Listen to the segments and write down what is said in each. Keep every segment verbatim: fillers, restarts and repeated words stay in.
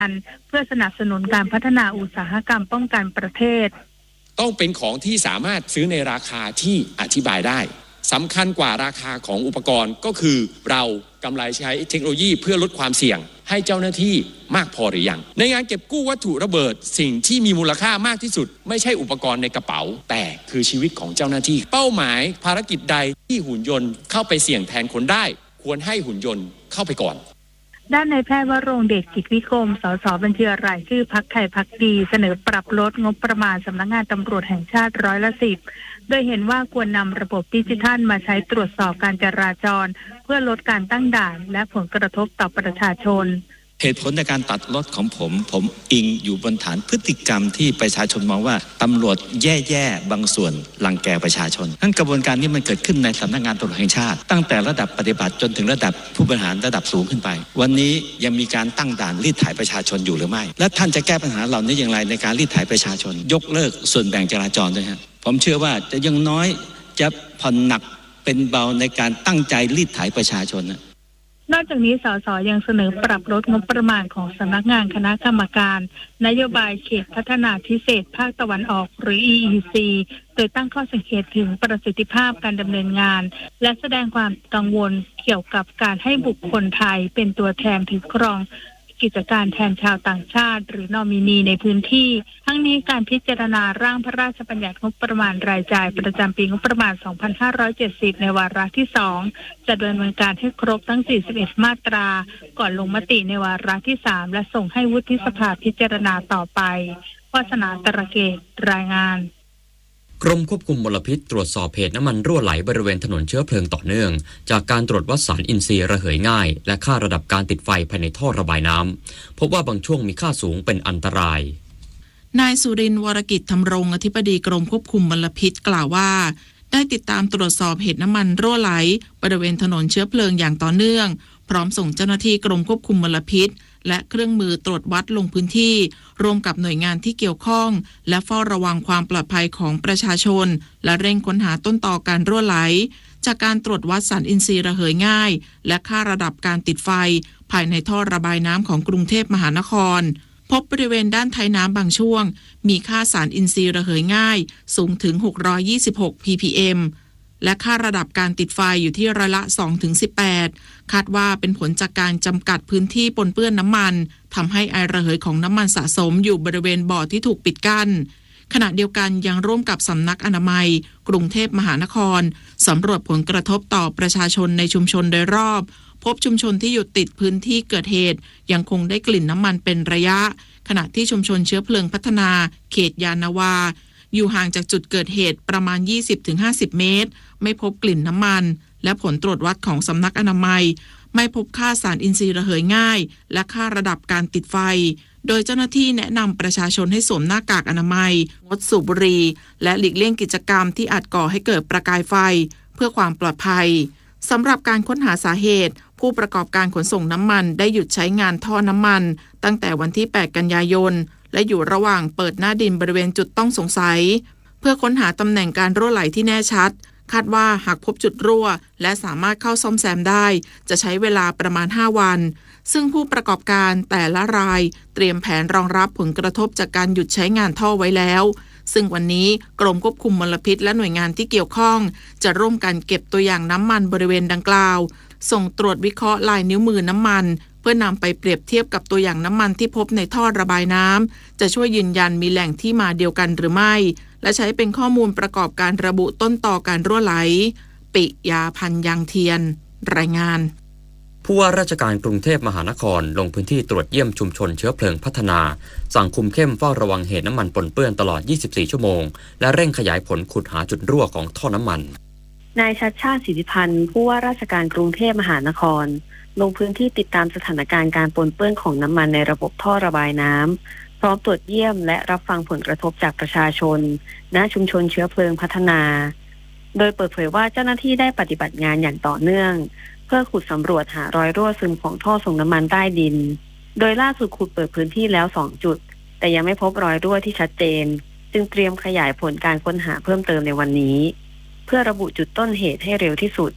เพื่อสนับสนุนการพัฒนาอุตสาหกรรมป้องกันประเทศต้องเป็นของที่สามารถซื้อในราคาที่อธิบายได้สำคัญกว่าราคาของอุปกรณ์ก็คือเรากำไรใช้เทคโนโลยีเพื่อลดความเสี่ยงให้เจ้าหน้าที่มากพอหรือยังในงานเก็บกู้วัตถุระเบิดสิ่งที่มีมูลค่ามากที่สุดไม่ใช่อุปกรณ์ในกระเป๋าแต่คือชีวิตของเจ้าหน้าที่เป้าหมายภารกิจใดที่หุ่นยนต์เข้าไปเสี่ยงแทนคนได้ควรให้หุ่นยนต์เข้าไปก่อนด้านนายแพทย์วรงค์เดชกิจวิกรมสสบัญชีรายชื่อพรรคไทยพักดีเสนอปรับลดงบประมาณสำนักงานตำรวจแห่งชาติร้อยละสิบโดยเห็นว่าควรนำระบบดิจิทัลมาใช้ตรวจสอบการจราจรเพื่อลดการตั้งด่านและผลกระทบต่อประชาชนเหตุผลในการตัดลดของผมผมอิงอยู่บนฐานพฤติกรรมที่ประชาชนมองว่าตำรวจแย่ๆบางส่วนรังแกประชาชนทั้งกระบวนการนี้มันเกิดขึ้นในสำนักงานตำรวจแห่งชาติตั้งแต่ระดับปฏิบัติจนถึงระดับผู้บริหารระดับสูงขึ้นไปวันนี้ยังมีการตั้งด่านรีดไถประชาชนอยู่หรือไม่และท่านจะแก้ปัญหาเหล่านี้อย่างไรในการรีดไถประชาชนยกเลิกส่วนแบ่งจราจรด้วยครับผมเชื่อว่าจะยังน้อยจะผ่อนหนักเป็นเบาในการตั้งใจรีดไถประชาชนนะนอกจากนี้สสยังเสนอปรับลดงบประมาณของสำนักงานคณะกรรมการนโยบายเขตพัฒนาพิเศษภาคตะวันออกหรือ อี อี ซี โดยตั้งข้อสังเกตถึงประสิทธิภาพการดำเนินงานและแสดงความกังวลเกี่ยวกับการให้บุคคลไทยเป็นตัวแทนถือครองกิจการแทนชาวต่างชาติหรือนอมินีในพื้นที่ทั้งนี้การพิจารณาร่างพระราชบัญญัติงบประมาณรายจ่ายประจำปีงบประมาณสองพันห้าร้อยเจ็ดสิบในวาระที่สองจะดำเนินการให้ครบทั้งสี่สิบเอ็ดมาตราก่อนลงมติในวาระที่สามและส่งให้วุฒิสภาพิจารณาต่อไปวาสนาตระเกตรายงานกรมควบคุมมลพิษตรวจสอบเหตุน้ำมันรั่วไหลบริเวณถนนเชื้อเพลิงต่อเนื่องจากการตรวจวัดสารอินทรีย์ระเหยง่ายและค่าระดับการติดไฟภายในท่อระบายน้ำพบว่าบางช่วงมีค่าสูงเป็นอันตรายนายสุรินทร์วรกิจธรรมรงค์อธิบดีกรมควบคุมมลพิษกล่าวว่าได้ติดตามตรวจสอบเหตุน้ำมันรั่วไหลบริเวณถนนเชื้อเพลิงอย่างต่อเนื่องพร้อมส่งเจ้าหน้าที่กรมควบคุมมลพิษและเครื่องมือตรวจวัดลงพื้นที่ร่วมกับหน่วยงานที่เกี่ยวข้องและเฝ้าระวังความปลอดภัยของประชาชนและเร่งค้นหาต้นตอการรั่วไหลจากการตรวจวัดสารอินทรีย์ระเหยง่ายและค่าระดับการติดไฟภายในท่อระบายน้ำของกรุงเทพมหานครพบบริเวณด้านท้ายน้ำบางช่วงมีค่าสารอินทรีย์ระเหยง่ายสูงถึงหกร้อยยี่สิบหก พี พี เอ็ม และค่าระดับการติดไฟอยู่ที่ร้อยละ สองถึงสิบแปด คาดว่าเป็นผลจากการจำกัดพื้นที่ปนเปื้อนน้ำมันทำให้ไอระเหยของน้ำมันสะสมอยู่บริเวณบ่อที่ถูกปิดกั้นขณะเดียวกันยังร่วมกับสำนักอนามัยกรุงเทพมหานครสำรวจผลกระทบต่อประชาชนในชุมชนโดยรอบพบชุมชนที่อยู่ติดพื้นที่เกิดเหตุยังคงได้กลิ่นน้ำมันเป็นระยะขณะที่ชุมชนเชื้อเพลิงพัฒนาเขตยานนาวาอยู่ห่างจากจุดเกิดเหตุประมาณ ยี่สิบถึงห้าสิบ เมตรไม่พบกลิ่นน้ำมันและผลตรวจวัดของสำนักอนามัยไม่พบค่าสารอินทรีย์ระเหยง่ายและค่าระดับการติดไฟโดยเจ้าหน้าที่แนะนำประชาชนให้สวมหน้ากากอนามัยงดสูบบุหรี่และหลีกเลี่ยงกิจกรรมที่อาจก่อให้เกิดประกายไฟเพื่อความปลอดภัยสำหรับการค้นหาสาเหตุผู้ประกอบการขนส่งน้ำมันได้หยุดใช้งานท่อน้ำมันตั้งแต่วันที่แปดกันยายนและอยู่ระหว่างเปิดหน้าดินบริเวณจุดต้องสงสัยเพื่อค้นหาตำแหน่งการรั่วไหลที่แน่ชัดคาดว่าหากพบจุดรั่วและสามารถเข้าซ่อมแซมได้จะใช้เวลาประมาณห้าวันซึ่งผู้ประกอบการแต่ละรายเตรียมแผนรองรับผลกระทบจากการหยุดใช้งานท่อไว้แล้วซึ่งวันนี้กรมควบคุมมลพิษและหน่วยงานที่เกี่ยวข้องจะร่วมกันเก็บตัวอย่างน้ำมันบริเวณดังกล่าวส่งตรวจวิเคราะห์ลายนิ้วมือน้ำมันเพื่อนำไปเปรียบเทียบกับตัวอย่างน้ำมันที่พบในท่อระบายน้ำจะช่วยยืนยันมีแหล่งที่มาเดียวกันหรือไม่และใช้เป็นข้อมูลประกอบการระบุต้นตอการรั่วไหลปิยาพันธ์ยังเทียนรายงานผู้ว่าราชการกรุงเทพมหานครลงพื้นที่ตรวจเยี่ยมชุมชนเชื้อเพลิงพัฒนาสั่งคุมเข้มเฝ้าระวังเหตุน้ำมันปนเปื้อนตลอดยี่สิบสี่ชั่วโมงและเร่งขยายผลขุดหาจุดรั่วของท่อน้ำมันนายชัชชาติสิทธิพันธ์ผู้ว่าราชการกรุงเทพมหานครลงพื้นที่ติดตามสถานการณ์การปนเปื้อนของน้ำมันในระบบท่อระบายน้ำพร้อมตรวจเยี่ยมและรับฟังผลกระทบจากประชาชนณชุมชนเชื้อเพลิงพัฒนาโดยเปิดเผยว่าเจ้าหน้าที่ได้ปฏิบัติงานอย่างต่อเนื่องเพื่อขุดสำรวจหารอยรั่วซึมของท่อส่งน้ำมันใต้ดินโดยล่าสุดขุดเปิดพื้นที่แล้วสองจุดแต่ยังไม่พบรอยรั่วที่ชัดเจนจึงเตรียมขยายผลการค้นหาเพิ่มเติมในวันนี้เพื่อระบุจุดต้นเหตุให้เร็วที่สุด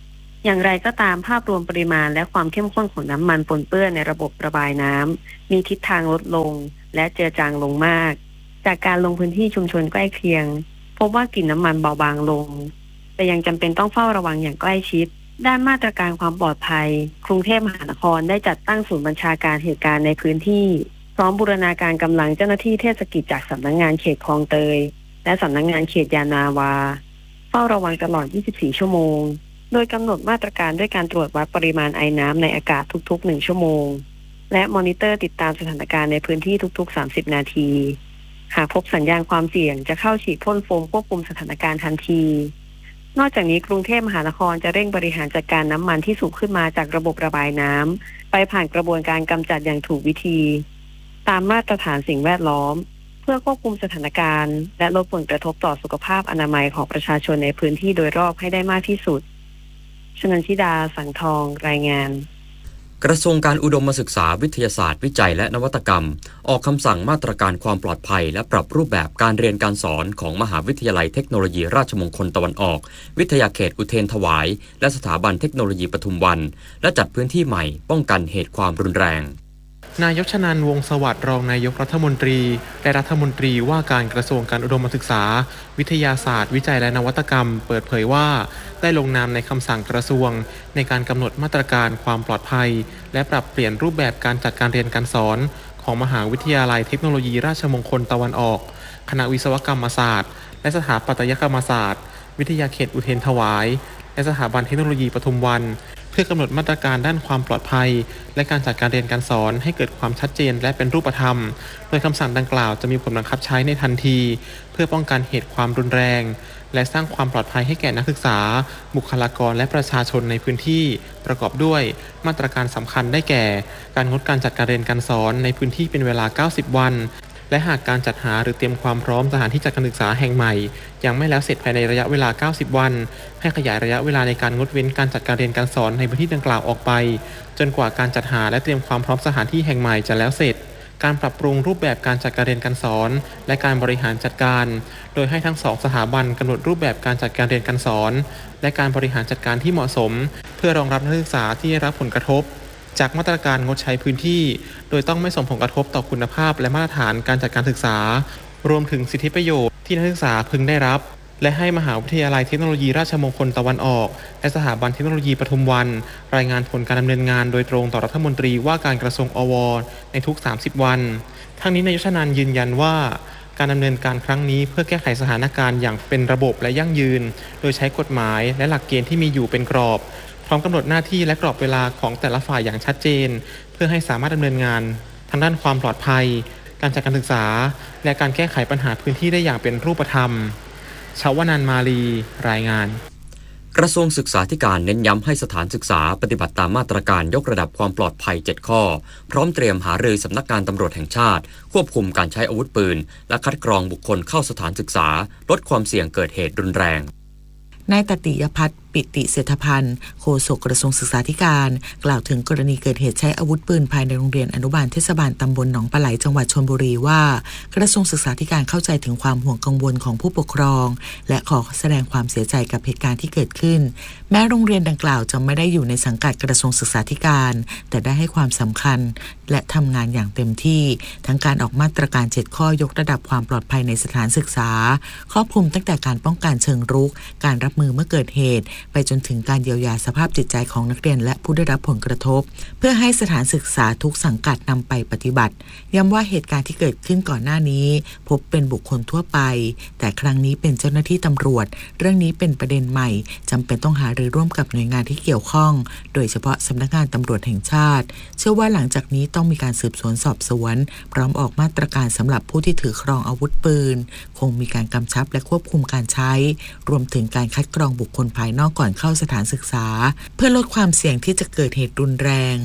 อย่างไรก็ตามภาพรวมปริมาณและความเข้มข้นของน้ำมันปนเปื้อนในระบบระบายน้ำมีทิศทางลดลงและเจือจางลงมากจากการลงพื้นที่ชุมชนใกล้เคียงพบว่ากลิ่นน้ำมันเบาบางลงแต่ยังจำเป็นต้องเฝ้าระวังอย่างใกล้ชิดด้านมาตรการความปลอดภัยกรุงเทพมหานครได้จัดตั้งศูนย์บัญชาการเหตุการณ์ในพื้นที่พร้อมบูรณาการกำลังเจ้าหน้าที่เทศกิจจากสำนักงานเขตคลองเตยและสำนักงานเขตยานนาวาเฝ้าระวังตลอดยี่สิบสี่ชั่วโมงโดยกำหนดมาตรการด้วยการตรวจวัดปริมาณไอน้ำในอากาศทุกๆหนึ่งชั่วโมงและมอนิเตอร์ติดตามสถานการณ์ในพื้นที่ทุกๆสามสิบนาทีหากพบสัญญาณความเสี่ยงจะเข้าฉีดพ่นโฟมควบคุมสถานการณ์ทันทีนอกจากนี้กรุงเทพมหานครจะเร่งบริหารจัดการน้ำมันที่สูบขึ้นมาจากระบบระบายน้ำไปผ่านกระบวนการกำจัดอย่างถูกวิธีตามมาตรฐานสิ่งแวดล้อมเพื่อควบคุมสถานการณ์และลดผลกระทบต่อสุขภาพอนามัยของประชาชนในพื้นที่โดยรอบให้ได้มากที่สุดชนันชิดาสังทองรายงานกระทรวงการอุดมศึกษาวิทยาศาสตร์วิจัยและนวัตกรรมออกคำสั่งมาตรการความปลอดภัยและปรับรูปแบบการเรียนการสอนของมหาวิทยาลัยเทคโนโลยีราชมงคลตะวันออกวิทยาเขตอุเทรนถวายและสถาบันเทคโนโลยีปทุมวันและจัดพื้นที่ใหม่ป้องกันเหตุความรุนแรงนายกชนันท์ วงศ์สวัสดิ์รองนายกรัฐมนตรีและรัฐมนตรีว่าการกระทรวงการอุดมศึกษาวิทยาศาสตร์วิจัยและนวัตกรรมเปิดเผยว่าได้ลงนามในคำสั่งกระทรวงในการกำหนดมาตรการความปลอดภัยและปรับเปลี่ยนรูปแบบการจัดการเรียนการสอนของมหาวิทยาลัยเทคโนโลยีราชมงคลตะวันออกคณะวิศวกรรมศาสตร์และสถาปัตยกรรมศาสตร์วิทยาเขตอุเทรนถวายและสถาบันเทคโนโลยีปทุมวันเพื่อกำหนดมาตรการด้านความปลอดภัยและการจัดการเรียนการสอนให้เกิดความชัดเจนและเป็นรูปธรรมโดยคำสั่งดังกล่าวจะมีผลบังคับใช้ในทันทีเพื่อป้องกันเหตุความรุนแรงและสร้างความปลอดภัยให้แก่นักศึกษาบุคลากรและประชาชนในพื้นที่ประกอบด้วยมาตรการสำคัญได้แก่การงดการจัดการเรียนการสอนในพื้นที่เป็นเวลาเก้าสิบวันและหากการจัดหาหรือเตรียมความพร้อมสถานที่จัดการศึกษาแห่งใหม่ยังไม่แล้วเสร็จภายในระยะเวลาเก้าสิบวันให้ขยายระยะเวลาในการงดเว้นการจัดการเรียนการสอนในพื้นที่ดังกล่าวออกไปจนกว่าการจัดหาและเตรียมความพร้อมสถานที่แห่งใหม่จะแล้วเสร็จการปรับปรุงรูปแบบการจัดการเรียนการสอนและการบริหารจัดการโดยให้ทั้งสองสถาบันกำหนดรูปแบบการจัดการเรียนการสอนและการบริหารจัดการที่เหมาะสมเพื่อรองรับนักศึกษาที่ได้รับผลกระทบจากมาตรการงดใช้พื้นที่โดยต้องไม่ส่งผลกระทบต่อคุณภาพและมาตรฐานการจัดการศึกษารวมถึงสิทธิประโยชน์ที่นักศึกษาพึงได้รับและให้มหาวิทยาลัยเทคโนโลยีราชมงคลตะวันออกและสถาบันเทคโนโลยีปทุมวันรายงานผลการดำเนินงานโดยตรงต่อรัฐมนตรีว่าการกระทรวงอว.ในทุกสามสิบวันทั้งนี้นายกชนันท์ยืนยันว่าการดำเนินการครั้งนี้เพื่อแก้ไขสถานการณ์อย่างเป็นระบบและยั่งยืนโดยใช้กฎหมายและหลักเกณฑ์ที่มีอยู่เป็นกรอบพร้อมกำหนดหน้าที่และกรอบเวลาของแต่ละฝ่ายอย่างชัดเจนเพื่อให้สามารถดำเนินงานทางด้านความปลอดภัยการจัดการศึกษาและการแก้ไขปัญหาพื้นที่ได้อย่างเป็นรูปธรรมชวนันท์ มาลีรายงานกระทรวงศึกษาธิการเน้นย้ำให้สถานศึกษาปฏิบัติตามมาตรการยกระดับความปลอดภัยเจ็ดข้อพร้อมเตรียมหารือสำนักงานตำรวจแห่งชาติควบคุมการใช้อาวุธปืนและคัดกรองบุคคลเข้าสถานศึกษาลดความเสี่ยงเกิดเหตุรุนแรงนายตติยพัฒน์ปิติเศรษฐพันธ์โฆษกกระทรวงศึกษาธิการกล่าวถึงกรณีเกิดเหตุใช้อาวุธปืนภายในโรงเรียนอนุบาลเทศบาลตำบลหนองปลาไหลจังหวัดชลบุรีว่ากระทรวงศึกษาธิการเข้าใจถึงความห่วงกังวลของผู้ปกครองและขอแสดงความเสียใจกับเหตุการณ์ที่เกิดขึ้นแม้โรงเรียนดังกล่าวจะไม่ได้อยู่ในสังกัดกระทรวงศึกษาธิการแต่ได้ให้ความสำคัญและทำงานอย่างเต็มที่ทั้งการออกมาตรการเจ็ดข้อยกระดับความปลอดภัยในสถานศึกษาครอบคลุมตั้งแต่การป้องกันเชิงรุกการรับมือเมื่อเกิดเหตุไปจนถึงการเยียวยาสภาพจิตใจของนักเรียนและผู้ได้รับผลกระทบเพื่อให้สถานศึกษาทุกสังกัดนำไปปฏิบัติย้ำว่าเหตุการณ์ที่เกิดขึ้นก่อนหน้านี้พบเป็นบุคคลทั่วไปแต่ครั้งนี้เป็นเจ้าหน้าที่ตำรวจเรื่องนี้เป็นประเด็นใหม่จำเป็นต้องหารือร่วมกับหน่วยงานที่เกี่ยวข้องโดยเฉพาะสำนักงานตำรวจแห่งชาติเชื่อว่าหลังจากนี้ต้องมีการสืบสวนสอบสวนพร้อมออกมาตรการสำหรับผู้ที่ถือครองอาวุธปืนคงมีการกำชับและควบคุมการใช้รวมถึงการคัดกรองบุคคลภายนอกก่อนเข้าสถานศึกษาเพื่อลดความเสี่ยงที่จะเกิดเหตุรุนแรง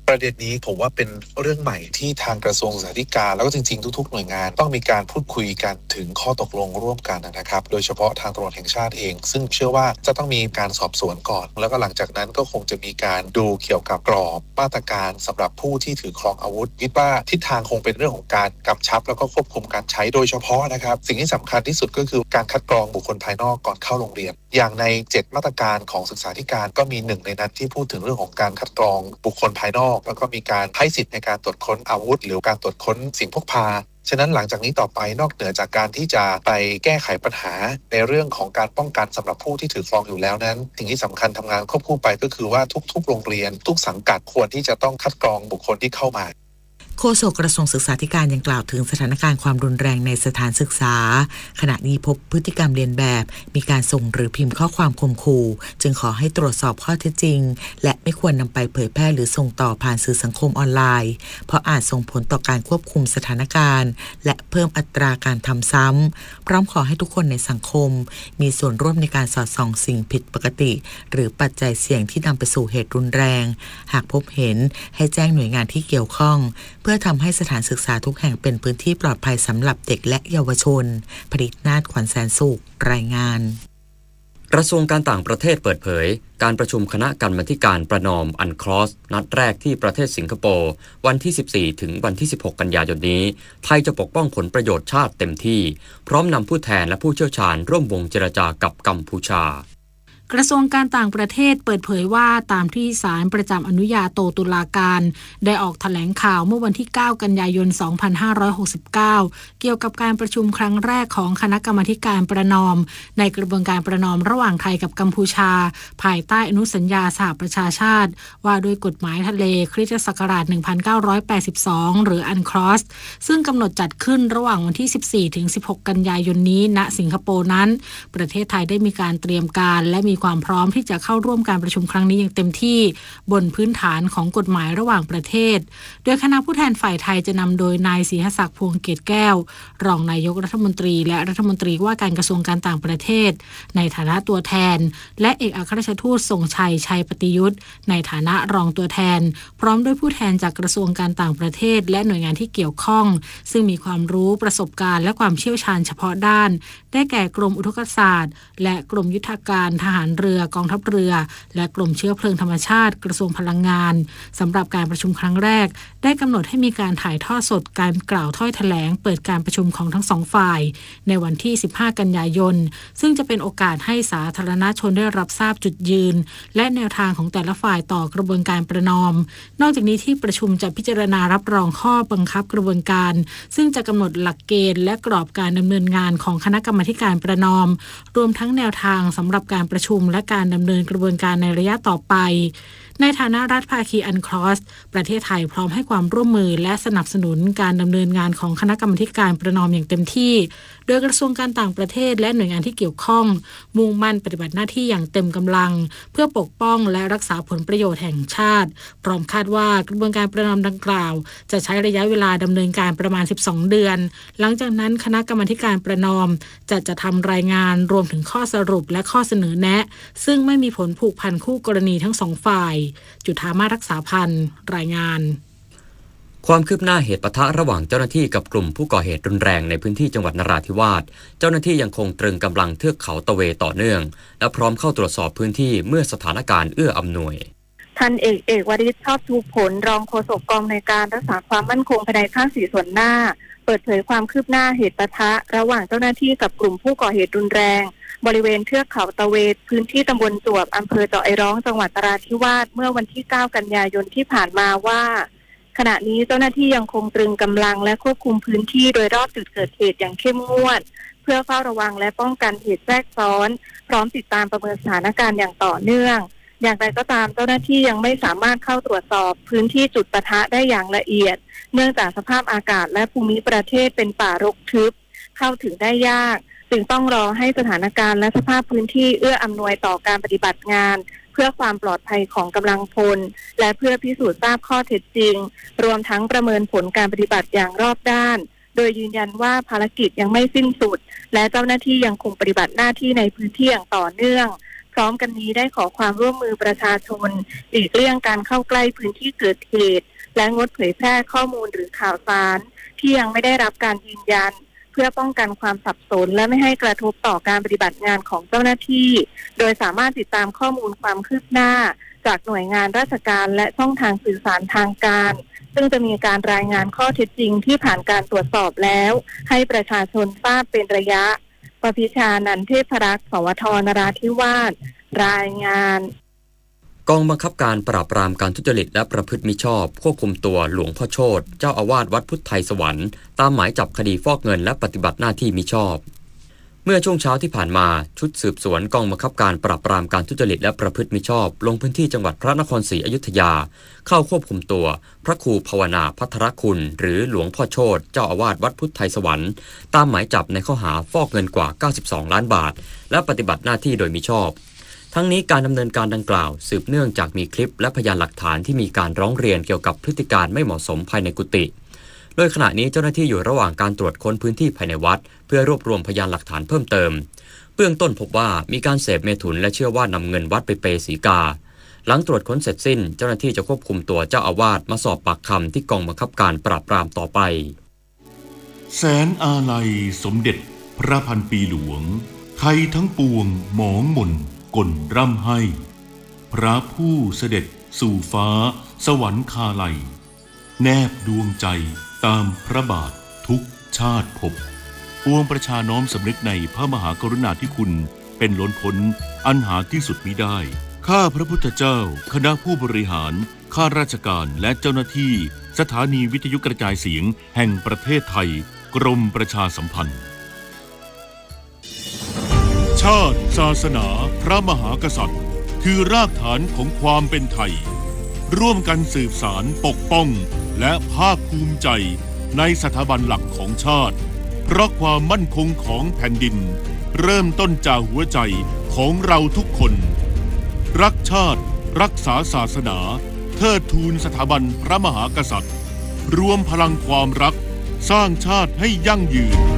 ประเด็นนี้ผมว่าเป็นเรื่องใหม่ที่ทางกระทรวงศึกษาธิการแล้วก็จริงๆทุกๆหน่วยงานต้องมีการพูดคุยกันถึงข้อตกลงร่วมกันนะครับโดยเฉพาะทางตำรวจแห่งชาติเองซึ่งเชื่อว่าจะต้องมีการสอบสวนก่อนแล้วก็หลังจากนั้นก็คงจะมีการดูเกี่ยวกับกรอบมาตรการสำหรับผู้ที่ถือครองอาวุธคิดว่าทิศทางคงเป็นเรื่องของการกำชับแล้วก็ควบคุมการใช้โดยเฉพาะนะครับสิ่งที่สำคัญที่สุดก็คือการคัดกรองบุคคลภายนอกก่อนเข้าโรงเรียนอย่างในเจ็ดมาตรการของศึกษาธิการก็มีหนึ่งในนั้นที่พูดถึงเรื่องของการคัดกรองบุคคลภายนอกแล้วก็มีการให้สิทธิ์ในการตรวจค้นอาวุธหรือการตรวจค้นสิ่งพกพาฉะนั้นหลังจากนี้ต่อไปนอกเหนือจากการที่จะไปแก้ไขปัญหาในเรื่องของการป้องกันสำหรับผู้ที่ถือครองอยู่แล้วนั้นสิ่งที่สำคัญทำงานควบคู่ไปก็คือว่าทุกๆโรงเรียนทุกสังกัดควรที่จะต้องคัดกรองบุคคลที่เข้ามาโฆษกกระทรวงศึกษาธิการยังกล่าวถึงสถานการณ์ความรุนแรงในสถานศึกษาขณะนี้พบพฤติกรรมเลียนแบบมีการส่งหรือพิมพ์ข้อความข่มขู่จึงขอให้ตรวจสอบข้อเท็จจริงและไม่ควรนำไปเผยแพร่หรือส่งต่อผ่านสื่อสังคมออนไลน์เพราะอาจส่งผลต่อการควบคุมสถานการณ์และเพิ่มอัตราการทำซ้ำพร้อมขอให้ทุกคนในสังคมมีส่วนร่วมในการสอดส่องสิ่งผิดปกติหรือปัจจัยเสี่ยงที่นำไปสู่เหตุรุนแรงหากพบเห็นให้แจ้งหน่วยงานที่เกี่ยวข้องเพื่อทำให้สถานศึกษาทุกแห่งเป็นพื้นที่ปลอดภัยสำหรับเด็กและเยาวชนผลิตนาฏขวัญแสนสุขรายงานกระทรวงการต่างประเทศเปิดเผยการประชุมคณะกรรมาธิการประนอมอันคลอสนัดแรกที่ประเทศสิงคโปร์วันที่สิบสี่ถึงวันที่สิบหกกันยายนนี้ไทยจะปกป้องผลประโยชน์ชาติเต็มที่พร้อมนำผู้แทนและผู้เชี่ยวชาญร่วมวงเจรจากับกัมพูชากระทรวงการต่างประเทศเปิดเผยว่าตามที่ศาลประจำอนุญาโตตุลาการได้ออกแถลงข่าวเมื่อวันที่เก้ากันยายนสองพันห้าร้อยหกสิบเก้าเกี่ยวกับการประชุมครั้งแรกของคณะกรรมาการประนอมในกระบวนการประนอมระหว่างไทยกับกัมพูชาภายใต้อนุสัญญาสหประชาชาติว่าด้วยกฎหมายทะเลคริสตศักราชหนึ่งพันเก้าร้อยแปดสิบสองหรืออันคลอสซึ่งกำหนดจัดขึ้นระหว่างวันที่สิบสี่ถึงสิบหกกันยายนนี้ณสิงคโปร์นั้นประเทศไทยได้มีการเตรียมการและมีความพร้อมที่จะเข้าร่วมการประชุมครั้งนี้อย่างเต็มที่บนพื้นฐานของกฎหมายระหว่างประเทศโดยคณะผู้แทนฝ่ายไทยจะนำโดยนายศรีหศักดิ์พวงเกตแก้วรองนายกรัฐมนตรีและรัฐมนตรีว่าการกระทรวงการต่างประเทศในฐานะตัวแทนและเอกอัครราชทูตทรงชัยชัยปฏิยุทธ์ในฐานะรองตัวแทนพร้อมด้วยผู้แทนจากกระทรวงการต่างประเทศและหน่วยงานที่เกี่ยวข้องซึ่งมีความรู้ประสบการณ์และความเชี่ยวชาญเฉพาะด้านได้แก่กรมอุทกศาสตร์และกรมยุทธการทหารเรือกองทัพเรือและกรมเชื้อเพลิงธรรมชาติกระทรวงพลังงานสำหรับการประชุมครั้งแรกได้กำหนดให้มีการถ่ายทอดสดการกล่าวถ้อยแถลงเปิดการประชุมของทั้งสองฝ่ายในวันที่สิบห้ากันยายนซึ่งจะเป็นโอกาสให้สาธารณชนได้รับทราบจุดยืนและแนวทางของแต่ละฝ่ายต่อกระบวนการประนอมนอกจากนี้ที่ประชุมจะพิจารณารับรองข้อบังคับกระบวนการซึ่งจะกำหนดหลักเกณฑ์และกรอบการดำเนินงานของคณะกรรมาการประนอมรวมทั้งแนวทางสำหรับการประชุมและการดำเนินกระบวนการในระยะต่อไปในฐานะรัฐภาคีอันคลอสประเทศไทยพร้อมให้ความร่วมมือและสนับสนุนการดำเนินงานของคณะกรรมาการประนอมอย่างเต็มที่โดยกระทรวงการต่างประเทศและหน่วยงานที่เกี่ยวข้องมุ่งมั่นปฏิบัติหน้าที่อย่างเต็มกำลังเพื่อปกป้องและรักษาผลประโยชน์แห่งชาติพร้อมคาดว่ากระบวนการประนอมดังกล่าวจะใช้ระยะเวลาดำเนินการประมาณสิบสองเดือนหลังจากนั้นคณะกรรมาการประนอมจะจะทำรายงานรวมถึงข้อสรุปและข้อเสนอแนะซึ่งไม่มีผลผูกพันคู่กรณีทั้งสองฝ่ายจุฑามาสรักษาพันธ์รายงานความคืบหน้าเหตุปะทะระหว่างเจ้าหน้าที่กับกลุ่มผู้ก่อเหตุรุนแรงในพื้นที่จังหวัดนราธิวาสเจ้าหน้าที่ยังคงตรึงกำลังเทือกเขาตะเวต่อเนื่องและพร้อมเข้าตรวจสอบพื้นที่เมื่อสถานการณ์เอื้ออำนวยพันเอกเอกวริศชอบชูผลรองโฆษกกองในการรักษาความมั่นคงภายในภาคสี่ส่วนหน้าเปิดเผยความคืบหน้าเหตุปะทะระหว่างเจ้าหน้าที่กับกลุ่มผู้ก่อเหตุรุนแรงบริเวณเทือกเขาตะเวพื้นที่ตำบลจวบอำเภอเจาะไอร้องจังหวัดนราธิวาสเมื่อวันที่เก้ากันยายนที่ผ่านมาว่าขณะนี้เจ้าหน้าที่ยังคงตรึงกำลังและควบคุมพื้นที่โดยรอบจุดเกิดเหตุอย่างเข้มงวดเพื่อเฝ้าระวังและป้องกันเหตุแทรกซ้อนพร้อมติดตามประเมินสถานการณ์อย่างต่อเนื่องอย่างไรก็ตามเจ้าหน้าที่ยังไม่สามารถเข้าตรวจสอบพื้นที่จุดปะทะได้อย่างละเอียดเนื่องจากสภาพอากาศและภูมิประเทศเป็นป่ารกทึบเข้าถึงได้ยากจึงต้องรอให้สถานการณ์และสภาพพื้นที่เอื้ออำนวยต่อการปฏิบัติงานเพื่อความปลอดภัยของกำลังพลและเพื่อพิสูจน์ทราบข้อเท็จจริงรวมทั้งประเมินผลการปฏิบัติอย่างรอบด้านโดยยืนยันว่าภารกิจยังไม่สิ้นสุดและเจ้าหน้าที่ยังคงปฏิบัติหน้าที่ในพื้นที่อย่างต่อเนื่องพพร้อมกันนี้ได้ขอความร่วมมือประชาชนหลีกเลี่ยงการเข้าใกล้พื้นที่เกิดเหตุและงดเผยแพร่ข้อมูลหรือข่าวสารที่ยังไม่ได้รับการยืนยันเพื่อป้องกันความสับสนและไม่ให้กระทบต่อการปฏิบัติงานของเจ้าหน้าที่โดยสามารถติดตามข้อมูลความคืบหน้าจากหน่วยงานราชการและช่องทางสื่อสารทางการซึ่งจะมีการรายงานข้อเท็จจริงที่ผ่านการตรวจสอบแล้วให้ประชาชนทราบเป็นระยะประพิชานันเทพรักษ์ สวท นราธิวาสรายงานกองบังคับการปราบปรามการทุจริตและประพฤติมิชอบควบคุมตัวหลวงพ่อโชติเจ้าอาวาสวัดพุทธไทยสวรรค์ตามหมายจับคดีฟอกเงินและปฏิบัติหน้าที่มิชอบเมื่อช่วงเช้าที่ผ่านมาชุดสืบสวนกองบังคับการปราบปรามการทุจริตและประพฤติมิชอบลงพื้นที่จังหวัดพระนครศรีอยุธยาเข้าควบคุมตัวพระครูภาวนาภัทรคุณหรือหลวงพ่อโชติเจ้าอาวาสวัดพุทธไทยสวรรค์ตามหมายจับในข้อหาฟอกเงินกว่าเก้าสิบสองล้านบาทและปฏิบัติหน้าที่โดยมิชอบทั้งนี้การดำเนินการดังกล่าวสืบเนื่องจากมีคลิปและพยานหลักฐานที่มีการร้องเรียนเกี่ยวกับพฤติการไม่เหมาะสมภายในกุฏิโดยขณะนี้เจ้าหน้าที่อยู่ระหว่างการตรวจค้นพื้นที่ภายในวัดเพื่อรวบรวมพยานหลักฐานเพิ่มเติมเบื้องต้นพบว่ามีการเสพเมถุนและเชื่อว่านำเงินวัดไปเปย์ศรีกาหลังตรวจค้นเสร็จสิ้นเจ้าหน้าที่จะควบคุมตัวเจ้าอาวาสมาสอบปากคำที่กองบังคับการปราบปรามต่อไปแสนอาลัยสมเด็จพระพันปีหลวงไทยทั้งปวงหมองหม่นกลร่ำให้พระผู้เสด็จสู่ฟ้าสวรรคาลัยแนบดวงใจตามพระบาททุกชาติภพปวงประชาน้อมสำนึกในพระมหากรุณาธิคุณเป็นล้นพ้นอันหาที่สุดมิได้ข้าพระพุทธเจ้าคณะผู้บริหารข้าราชการและเจ้าหน้าที่สถานีวิทยุกระจายเสียงแห่งประเทศไทยกรมประชาสัมพันธ์ชาติศาสนาพระมหากษัตริย์คือรากฐานของความเป็นไทยร่วมกันสืบสารปกป้องและภาคภูมิใจในสถาบันหลักของชาติเพราะความมั่นคงของแผ่นดินเริ่มต้นจากหัวใจของเราทุกคนรักชาติรักษาศาสนาเทิดทูนสถาบันพระมหากษัตริย์รวมพลังความรักสร้างชาติให้ยั่งยืน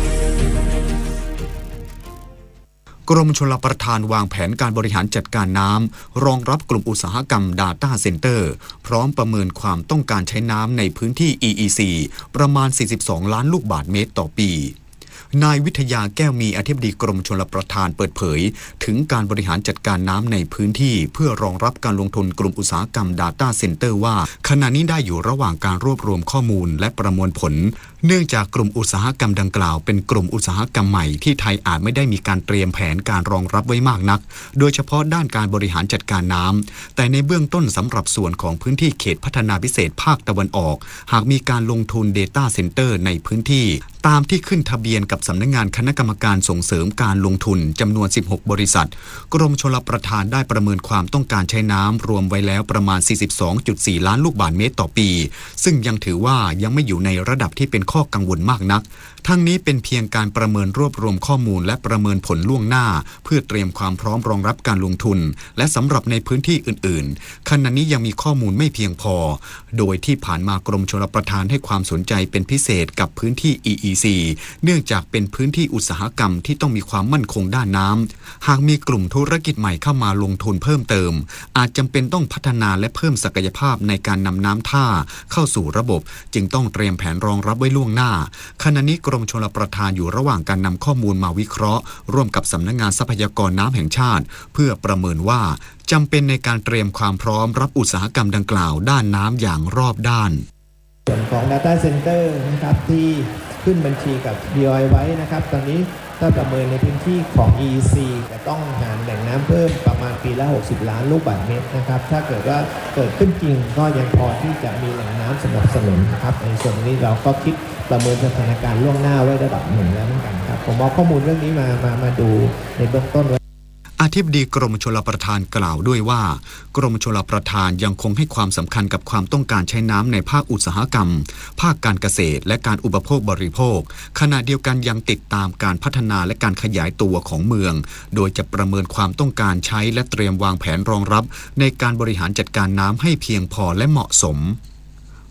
กรมชลประทานวางแผนการบริหารจัดการน้ำรองรับกลุ่มอุตสาหกรรม Data Center พร้อมประเมินความต้องการใช้น้ำในพื้นที่ อี อี ซี ประมาณ สี่สิบสอง ล้านลูกบาศก์เมตรต่อปีนายวิทยาแก้วมีอธิบดีกรมชลประทานเปิดเผยถึงการบริหารจัดการน้ำในพื้นที่เพื่อรองรับการลงทุนกลุ่มอุตสาหกรรม Data Center ว่าขณะนี้ได้อยู่ระหว่างการรวบรวมข้อมูลและประมวลผลเนื่องจากกลุ่มอุตสาหกรรมดังกล่าวเป็นกลุ่มอุตสาหกรรมใหม่ที่ไทยอาจไม่ได้มีการเตรียมแผนการรองรับไว้มากนักโดยเฉพาะด้านการบริหารจัดการน้ำแต่ในเบื้องต้นสำหรับส่วนของพื้นที่เขตพัฒนาพิเศษภาคตะวันออกหากมีการลงทุน Data Center ในพื้นที่ตามที่ขึ้นทะเบียนกับสำนักงานคณะกรรมการส่งเสริมการลงทุนจำนวนสิบหกบริษัทกรมชลประทานได้ประเมินความต้องการใช้น้ำรวมไว้แล้วประมาณ สี่สิบสองจุดสี่ ล้านลูกบาศก์เมตรต่อปีซึ่งยังถือว่ายังไม่อยู่ในระดับที่เป็นข้อกังวลมากนักทั้งนี้เป็นเพียงการประเมินรวบรวมข้อมูลและประเมินผลล่วงหน้าเพื่อเตรียมความพร้อมรองรับการลงทุนและสำหรับในพื้นที่อื่นๆขณะนี้ยังมีข้อมูลไม่เพียงพอโดยที่ผ่านมากรมชลประทานให้ความสนใจเป็นพิเศษกับพื้นที่ อี อี ซี เนื่องจากเป็นพื้นที่อุตสาหกรรมที่ต้องมีความมั่นคงด้านน้ำหากมีกลุ่มธุรกิจใหม่เข้ามาลงทุนเพิ่มเติมอาจจำเป็นต้องพัฒนาและเพิ่มศักยภาพในการนำน้ำท่าเข้าสู่ระบบจึงต้องเตรียมแผนรองรับไว้ล่วงหน้าขณะนี้กรมชลประทานอยู่ระหว่างการนำข้อมูลมาวิเคราะห์ร่วมกับสำนักงานทรัพยากรน้ำแห่งชาติเพื่อประเมินว่าจำเป็นในการเตรียมความพร้อมรับอุตสาหกรรมดังกล่าวด้านน้ำอย่างรอบด้านส่วนของ Data Center นะครับที่ขึ้นบัญชีกับ บี โอ ไอ ไว้นะครับตอนนี้ถ้าประเมินในพื้นที่ของ อี อี ซี จะต้องหาแหล่งน้ำเพิ่มประมาณปีละหกสิบล้านลูกบาศก์เมตรนะครับถ้าเกิดว่าเกิดขึ้นจริงก็ยังพอที่จะมีแหล่งน้ำสนับสนุนนะครับในส่วนนี้เราก็คิดประเมินสถานการณ์ล่วงหน้าไว้ระดับหนึ่งแล้วเหมือนกันครับผมเอาข้อมูลเรื่องนี้มามามาดูในเบื้องต้นอธิบดีกรมชลประทานกล่าวด้วยว่ากรมชลประทานยังคงให้ความสำคัญกับความต้องการใช้น้ำในภาคอุตสาหกรรมภาคการเกษตรและการอุปโภคบริโภคขณะเดียวกันยังติดตามการพัฒนาและการขยายตัวของเมืองโดยจะประเมินความต้องการใช้และเตรียมวางแผนรองรับในการบริหารจัดการน้ำให้เพียงพอและเหมาะสม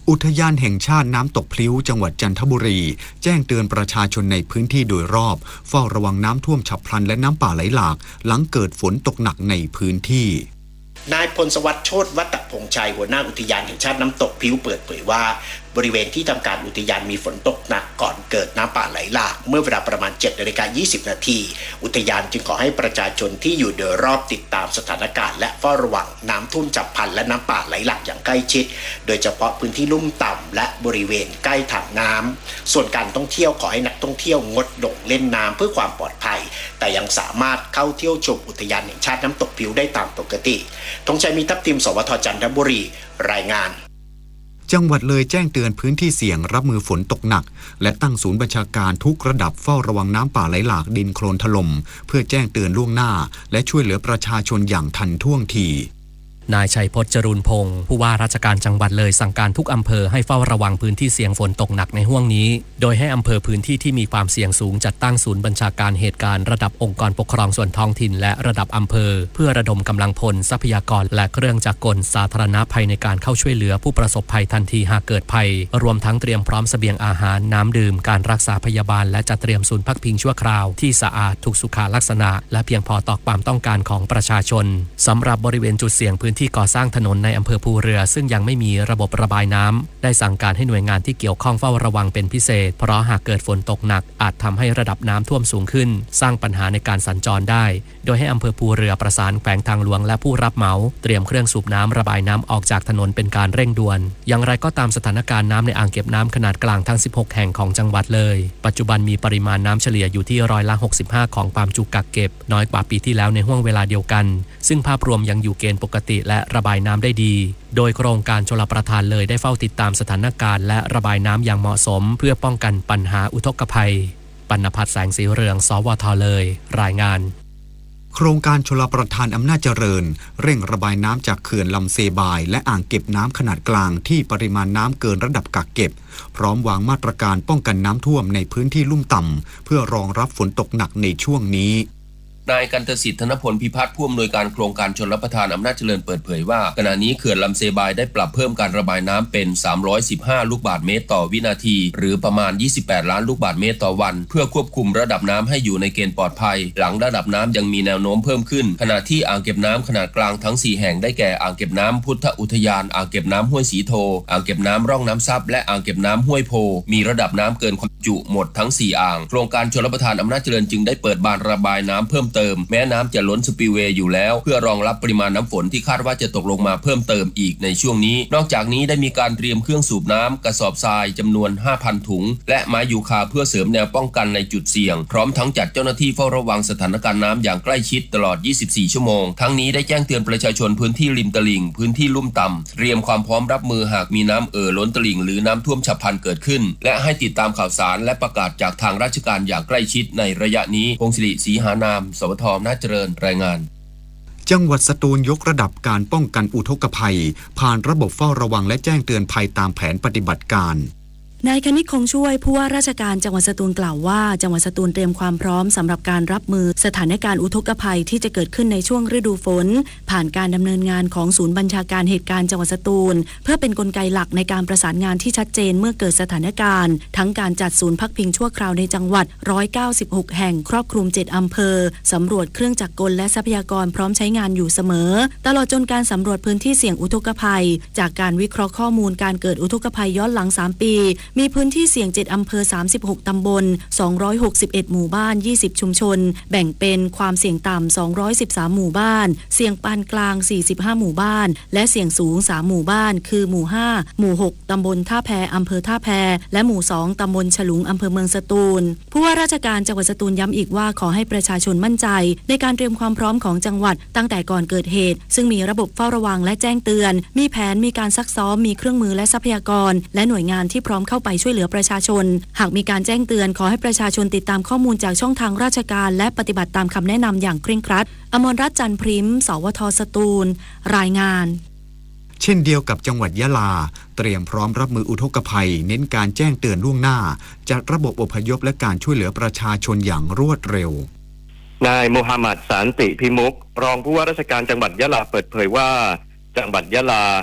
อุทยานแห่งชาติน้ำตกพลิ้วจังหวัดจันทบุรีแจ้งเตือนประชาชนในพื้นที่โดยรอบเฝ้าระวังน้ำท่วมฉับพลันและน้ำป่าไหลหลากหลังเกิดฝนตกหนักในพื้นที่นายพลสวัสดิ์โชติวัฒพงษ์ชัยหัวหน้าอุทยานแห่งชาติน้ำตกพลิ้วเปิดเผยว่าบริเวณที่ทำการอุทยานมีฝนตกหนักก่อนเกิดน้ำป่าไหลหลากเมื่อเวลาประมาณ เจ็ดนาฬิกายี่สิบนาทีอุทยานจึงขอให้ประชาชนที่อยู่โดยรอบติดตามสถานการณ์และเฝ้าระวังน้ำท่วมฉับพลันและน้ำป่าไหลหลากอย่างใกล้ชิดโดยเฉพาะพื้นที่ลุ่มต่ำและบริเวณใกล้ถังน้ำส่วนการท่องเที่ยวขอให้นักท่องเที่ยวงดลงเล่นน้ำเพื่อความปลอดภัยแต่ยังสามารถเข้าเที่ยวชมอุทยานแห่งชาติน้ำตกพลิ้วได้ตามปกติธงชัยมีทัพทิมสวทจันทบุรีรายงานจังหวัดเลยแจ้งเตือนพื้นที่เสี่ยงรับมือฝนตกหนักและตั้งศูนย์บัญชาการทุกระดับเฝ้าระวังน้ำป่าไหลหลากดินโคลนถล่มเพื่อแจ้งเตือนล่วงหน้าและช่วยเหลือประชาชนอย่างทันท่วงทีนายชัยพจน์จรูนพงศ์ผู้ว่าราชการจังหวัดเลยสั่งการทุกอำเภอให้เฝ้าระวังพื้นที่เสี่ยงฝนตกหนักในห้วงนี้โดยให้อำเภอพื้นที่ที่มีความเสี่ยงสูงจัดตั้งศูนย์บัญชาการเหตุการณ์ระดับองค์กรปกครองส่วนท้องถิ่นและระดับอำเภอเพื่อระดมกำลังพลทรัพยากรและเครื่องจักรกลสาธารณภัยในการเข้าช่วยเหลือผู้ประสบภัยทันทีหากเกิดภัยรวมทั้งเตรียมพร้อมเสบียงอาหารน้ำดื่มการรักษาพยาบาลและจัดเตรียมศูนย์พักพิงชั่วคราวที่สะอาดถูกสุขลักษณะและเพียงพอต่อความต้องการของประชาชนสำหรับบริเวณจุดเสี่ยงพื้นที่ก่อสร้างถนนในอำเภอภูเรือซึ่งยังไม่มีระบบระบายน้ำได้สั่งการให้หน่วยงานที่เกี่ยวข้องเฝ้าระวังเป็นพิเศษเพราะหากเกิดฝนตกหนักอาจทำให้ระดับน้ำท่วมสูงขึ้นสร้างปัญหาในการสัญจรได้โดยให้อำเภอภูเรือประสานแขวงทางหลวงและผู้รับเหมาเตรียมเครื่องสูบน้ำระบายน้ำออกจากถนนเป็นการเร่งด่วนอย่างไรก็ตามสถานการณ์น้ำในอ่างเก็บน้ำขนาดกลางทั้งสิบหกแห่งของจังหวัดเลยปัจจุบันมีปริมาณน้ำเฉลี่ยอยู่ที่ร้อยละหกสิบห้าของความจุกักเก็บน้อยกว่าปีที่แล้วในห้วงเวลาเดียวกันซึ่งภาพรวมยังอยู่เกณฑ์ปกติและระบายน้ำได้ดีโดยโครงการชลประทานเลยได้เฝ้าติดตามสถานการณ์และระบายน้ำอย่างเหมาะสมเพื่อป้องกันปัญหาอุทกภัยปณภัทรแสงสีเรืองสวทเลยรายงานโครงการชลประทานอำนาจเจริญเร่งระบายน้ำจากเขื่อนลำเซบายและอ่างเก็บน้ำขนาดกลางที่ปริมาณน้ำเกินระดับกักเก็บพร้อมวางมาตรการป้องกันน้ำท่วมในพื้นที่ลุ่มต่ำเพื่อรองรับฝนตกหนักในช่วงนี้นายกันตสิทธิ์ธนพลพิพัฒน์ผู้อำนวยการโครงการชลประทานอำนาจเจริญเปิดเผยว่าขณะนี้เขื่อนลำเซบายได้ปรับเพิ่มการระบายน้ำเป็นสามร้อยสิบห้าลูกบาศก์เมตรต่อวินาทีหรือประมาณยี่สิบแปดล้านลูกบาศก์เมตรต่อวันเพื่อควบคุมระดับน้ำให้อยู่ในเกณฑ์ปลอดภัยหลังระดับน้ำยังมีแนวโน้มเพิ่มขึ้นขณะที่อ่างเก็บน้ำขนาดกลางทั้งสี่แห่งได้แก่อ่างเก็บน้ำพุทธอุทยานอ่างเก็บน้ำห้วยสีโทอ่างเก็บน้ำร่องน้ำซับและอ่างเก็บน้ำห้วยโพมีระดับน้ำเกินความจุหมดทั้งสี่อ่างโครงการชลประทานอำนาจเจริญจึงได้เปิดบานระบายน้ำเพิ่มเติมแม้น้ำจะล้นสปิลเวย์อยู่แล้วเพื่อรองรับปริมาณน้ำฝนที่คาดว่าจะตกลงมาเพิ่มเติมอีกในช่วงนี้นอกจากนี้ได้มีการเตรียมเครื่องสูบน้ำกระสอบทรายจำนวน ห้าพัน ถุงและไม้ยูคาเพื่อเสริมแนวป้องกันในจุดเสี่ยงพร้อมทั้งจัดเจ้าหน้าที่เฝ้าระวังสถานการณ์น้ำอย่างใกล้ชิดตลอดยี่สิบสี่ชั่วโมงทั้งนี้ได้แจ้งเตือนประชาชนพื้นที่ริมตลิ่งพื้นที่ลุ่มต่ำเตรียมความพร้อมรับมือหากมีน้ำเอ่อล้นตลิ่งหรือน้ำท่วมฉับพลันเกิดขึ้นและให้ติดตามข่าวสารและประกาศจากทางราชการอย่างใกล้ชิดในระยะนี้พงศิริศรีหานามสวทอำนาจเจริญรายงานจังหวัดสตูลยกระดับการป้องกันอุทกภัยผ่านระบบเฝ้าระวังและแจ้งเตือนภัยตามแผนปฏิบัติการนายคณิตคงช่วยผู้ว่าราชการจังหวัดสตูลกล่าวว่าจังหวัดสตูลเตรียมความพร้อมสำหรับการรับมือสถานการณ์อุทกภัยที่จะเกิดขึ้นในช่วงฤดูฝนผ่านการดำเนินงานของศูนย์บัญชาการเหตุการณ์จังหวัดสตูลเพื่อเป็นกลไกหลักในการประสานงานที่ชัดเจนเมื่อเกิดสถานการณ์ทั้งการจัดศูนย์พักพิงชั่วคราวในจังหวัดหนึ่งร้อยเก้าสิบหกแห่งครอบคลุมเจ็ดอำเภอสำรวจเครื่องจักรกลและทรัพยากรพร้อมใช้งานอยู่เสมอตลอดจนการสำรวจพื้นที่เสี่ยงอุทกภัยจากการวิเคราะห์ข้อมูลการเกิดอุทกภัยย้อนหลังสามปีมีพื้นที่เสี่ยงเจ็ดอำเภอสามสิบหกตำบลสองร้อยหกสิบเอ็ดหมู่บ้านยี่สิบชุมชนแบ่งเป็นความเสี่ยงต่ำสองร้อยสิบสามหมู่บ้านเสี่ยงปานกลางสี่สิบห้าหมู่บ้านและเสี่ยงสูงสามหมู่บ้านคือหมู่ห้าหมู่หกตำบลท่าแพอำเภอท่าแพและหมู่สองตำบลฉลุงอำเภอเมืองสตูลผู้ว่าราชการจังหวัดสตูลย้ำอีกว่าขอให้ประชาชนมั่นใจในการเตรียมความพร้อมของจังหวัดตั้งแต่ก่อนเกิดเหตุซึ่งมีระบบเฝ้าระวังและแจ้งเตือนมีแผนมีการซักซ้อมมีเครื่องมือและทรัพยากรและหน่วยงานที่พร้อมเข้าไปช่วยเหลือประชาชนหากมีการแจ้งเตือนขอให้ประชาชนติดตามข้อมูลจากช่องทางราชการและปฏิบัติตามคำแนะนำอย่างเคร่งครัดอมรรัตน์จันทร์พริมสวทสตูลรายงานเช่นเดียวกับจังหวัดยะลาเตรียมพร้อมรับมืออุทกภัยเน้นการแจ้งเตือนล่วงหน้าจัดระบบอพยพและการช่วยเหลือประชาชนอย่างรวดเร็วนายโมฮัมหมัดสันติพิมุกรองผู้ว่าราชการจังหวัดยะลาเปิดเผยว่าจังหวัดยะลา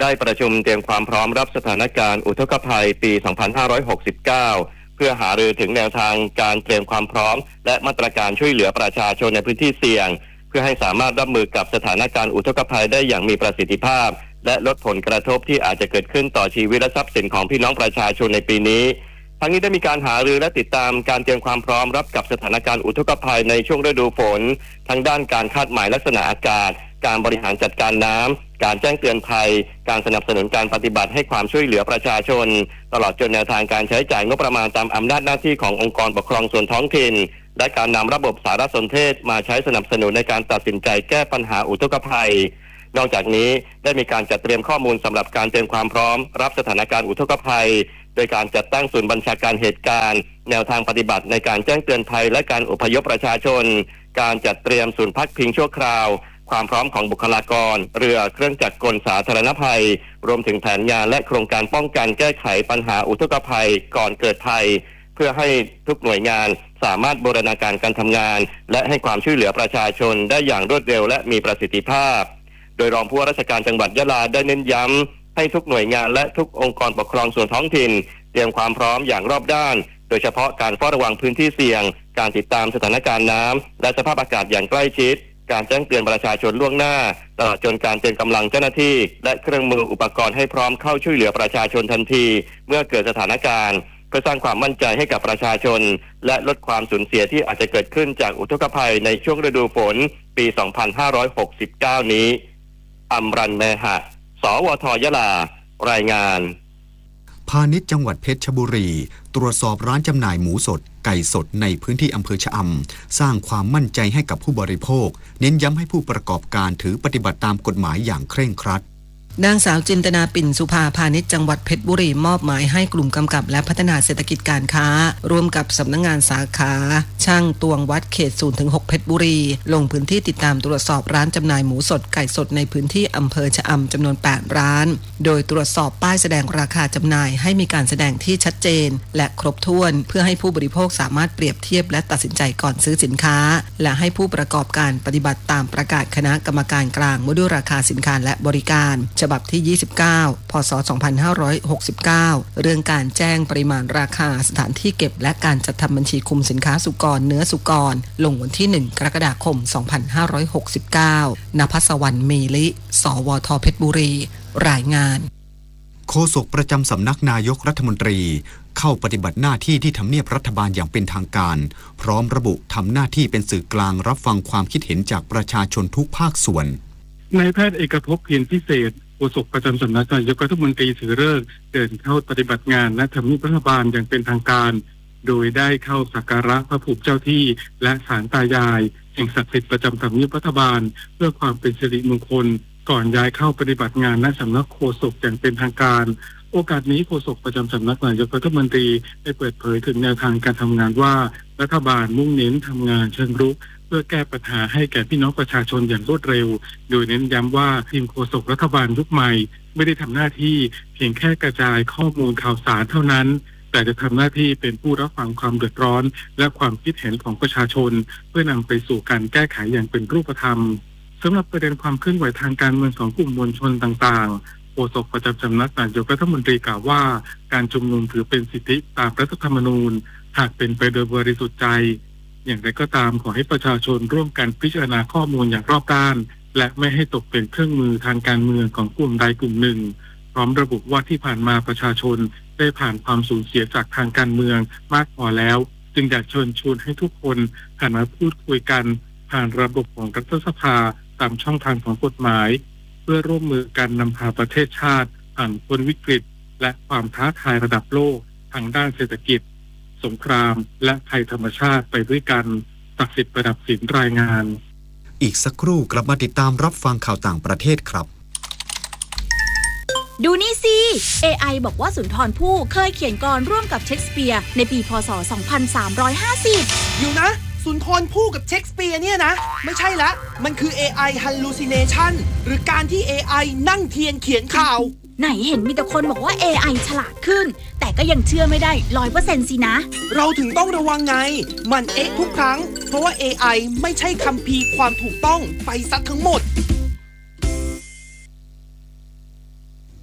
ได้ประชุมเตรียมความพร้อมรับสถานการณ์อุทกภัยปี สองพันห้าร้อยหกสิบเก้า เพื่อหารือถึงแนวทางการเตรียมความพร้อมและมาตรการช่วยเหลือประชาชนในพื้นที่เสี่ยงเพื่อให้สามารถรับมือกับสถานการณ์อุทกภัยได้อย่างมีประสิทธิภาพและลดผลกระทบที่อาจจะเกิดขึ้นต่อชีวิตและทรัพย์สินของพี่น้องประชาชนในปีนี้ทั้งนี้ได้มีการหารือและติดตามการเตรียมความพร้อมรับกับสถานการณ์อุทกภัยในช่วงฤดูฝนทั้งด้านการคาดหมายลักษณะอากาศการบริหารจัดการน้ำการแจ้งเตือนภัยการสนับสนุนการปฏิบัติให้ความช่วยเหลือประชาชนตลอดจนแนวทางการใช้จ่ายงบประมาณตามอำนาจหน้าที่ขององค์กรปกครองส่วนท้องถิ่นและการนำระบบสารสนเทศมาใช้สนับสนุนในการตัดสินใจแก้ปัญหาอุทกภัยนอกจากนี้ได้มีการจัดเตรียมข้อมูลสำหรับการเตรียมความพร้อมรับสถานการณ์อุทกภัยโดยการจัดตั้งศูนย์บัญชาการเหตุการณ์แนวทางปฏิบัติในการแจ้งเตือนภัยและการอพยพประชาชนการจัดเตรียมศูนย์พักพิงชั่วคราวความพร้อมของบุคลากรเรือเครื่องจักรกลสาธารณภัยรวมถึงแผนงานและโครงการป้องกันแก้ไขปัญหาอุทกภัยก่อนเกิดภัยเพื่อให้ทุกหน่วยงานสามารถบูรณาการการทำงานและให้ความช่วยเหลือประชาชนได้อย่างรวดเร็วและมีประสิทธิภาพโดยรองผู้ว่าราชการจังหวัดยะลาได้เน้นย้ำให้ทุกหน่วยงานและทุกองค์กรปกครองส่วนท้องถิ่นเตรียมความพร้อมอย่างรอบด้านโดยเฉพาะการเฝ้าระวังพื้นที่เสี่ยงการติดตามสถานการณ์น้ำและสภาพอากาศอย่างใกล้ชิดการแจ้งเตือนประชาชนล่วงหน้าตลอดจนการเตรียมกำลังเจ้าหน้าที่และเครื่องมืออุปกรณ์ให้พร้อมเข้าช่วยเหลือประชาชนทันทีเมื่อเกิดสถานการณ์เพื่อสร้างความมั่นใจให้กับประชาชนและลดความสูญเสียที่อาจจะเกิดขึ้นจากอุทกภัยในช่วงฤดูฝนปี สองพันห้าร้อยหกสิบเก้า นี้อำรันแมหะสวทยะลารายงานพาณิชย์จังหวัดเพชรบุรีตรวจสอบร้านจำหน่ายหมูสดไก่สดในพื้นที่อำเภอชะอำสร้างความมั่นใจให้กับผู้บริโภคเน้นย้ำให้ผู้ประกอบการถือปฏิบัติตามกฎหมายอย่างเคร่งครัดนางสาวจินตนาปิ่นสุภาพาณิชย์จังหวัดเพชรบุรีมอบหมายให้กลุ่มกำกับและพัฒนาเศรษฐกิจการค้าร่วมกับสำนักงานสาขาช่างตวงวัดเขต ศูนย์ถึงหก เพชรบุรีลงพื้นที่ติดตามตรวจสอบร้านจำหน่ายหมูสดไก่สดในพื้นที่อำเภอชะอำจำนวนแปดร้านโดยตรวจสอบป้ายแสดงราคาจำหน่ายให้มีการแสดงที่ชัดเจนและครบถ้วนเพื่อให้ผู้บริโภคสามารถเปรียบเทียบและตัดสินใจก่อนซื้อสินค้าและให้ผู้ประกอบการปฏิบัติตามประกาศคณะกรรมการกลางว่าด้วยราคาสินค้าและบริการฉบับที่ยี่สิบพ.ศ. สองพันห้าร้อยหกสิบเก้า เรื่องการแจ้งปริมาณราคาสถานที่เก็บและการจัดทำบัญชีคุมสินค้าสุกรเนื้อสุกรลงวันที่หนึ่งกรกฎาคมสองพันห้าร้อยหกสิบเก้า ณ ภัสวรรณ เมลิสวทเพชรบุรีรายงานโฆษกประจำสำนักนายกรัฐมนตรีเข้าปฏิบัติหน้าที่ที่ทำเนียบรัฐบาลอย่างเป็นทางการพร้อมระบุทำหน้าที่เป็นสื่อกลางรับฟังความคิดเห็นจากประชาชนทุกภาคส่วนนายแพทย์เอกภพเพียรพิเศษโฆษกประจำสำนักนายกรัฐมนตรีถือฤกษ์เดินเข้าปฏิบัติงานและทำเนียบรัฐบาลอย่างเป็นทางการโดยได้เข้าสักการะพระภูมิเจ้าที่และศาลตายายสิ่งศักดิ์สิทธิ์ประจำทำเนียบรัฐบาลเพื่อความเป็นสิริมงคลก่อนย้ายเข้าปฏิบัติงานณสำนักโฆษกอย่างเป็นทางการโอกาสนี้โฆษกประจำสำนักนายกรัฐมนตรีได้เปิดเผยถึงแนวทางการทำงานว่ารัฐบาลมุ่งเน้นทำงานเชิงรุกเพื่อแก้ปัญหาให้แก่พี่น้องประชาชนอย่างรวดเร็วโดยเน้นย้ำว่าทีมโฆษกรัฐบาลยุคใหม่ไม่ได้ทำหน้าที่เพียงแค่กระจายข้อมูลข่าวสารเท่านั้นแต่จะทำหน้าที่เป็นผู้รับฟังความเดือดร้อนและความคิดเห็นของประชาชนเพื่อนำไปสู่การแก้ไขอย่างเป็นรูปธรรมสำหรับประเด็นความเคลื่อนไหวทางการเมืองของกลุ่มมวลชนต่างๆโฆษกประจำสำนักนายกรัฐมนตรีกล่าวว่าการชุมนุมถือเป็นสิทธิตามรัฐธรรมนูญหากเป็นไปโดยบริสุทธิ์ใจอย่างไรก็ตามขอให้ประชาชนร่วมกันพิจารณาข้อมูลอย่างรอบด้านและไม่ให้ตกเป็นเครื่องมือทางการเมืองของกลุ่มใดกลุ่มหนึ่งพร้อมระบุว่าที่ผ่านมาประชาชนได้ผ่านความสูญเสียจากทางการเมืองมากพอแล้วจึงอยากเชิญชวนให้ทุกคนหันมาพูดคุยกันผ่านระบบของรัฐสภาตามช่องทางของกฎหมายเพื่อร่วมมือกันนำพาประเทศชาติผ่านพ้นวิกฤตและความท้าทายระดับโลกทางด้านเศรษฐกิจสงครามและภัยธรรมชาติไปด้วยกันศักดิ์สิทธิ์ประดับสินรายงานอีกสักครู่กลับมาติดตามรับฟังข่าวต่างประเทศครับดูนี่สิ เอ ไอ บอกว่าสุนทรภู่เคยเขียนกลอนร่วมกับเชคสเปียร์ในปีพ.ศ. สองพันสามร้อยห้าสิบอยู่นะสุนทรภู่กับเชคสเปียร์เนี่ยนะไม่ใช่ละมันคือ เอ ไอ hallucination หรือการที่ เอ ไอ นั่งเทียนเขียนข่าวไหนเห็นมีแต่คนบอกว่า เอ ไอ ฉลาดขึ้นแต่ก็ยังเชื่อไม่ได้ ร้อยเปอร์เซ็นต์ สินะเราถึงต้องระวังไงมันเอ๊ะทุกครั้งเพราะว่า เอ ไอ ไม่ใช่คัมภีร์ความถูกต้องไปซะทั้งหมด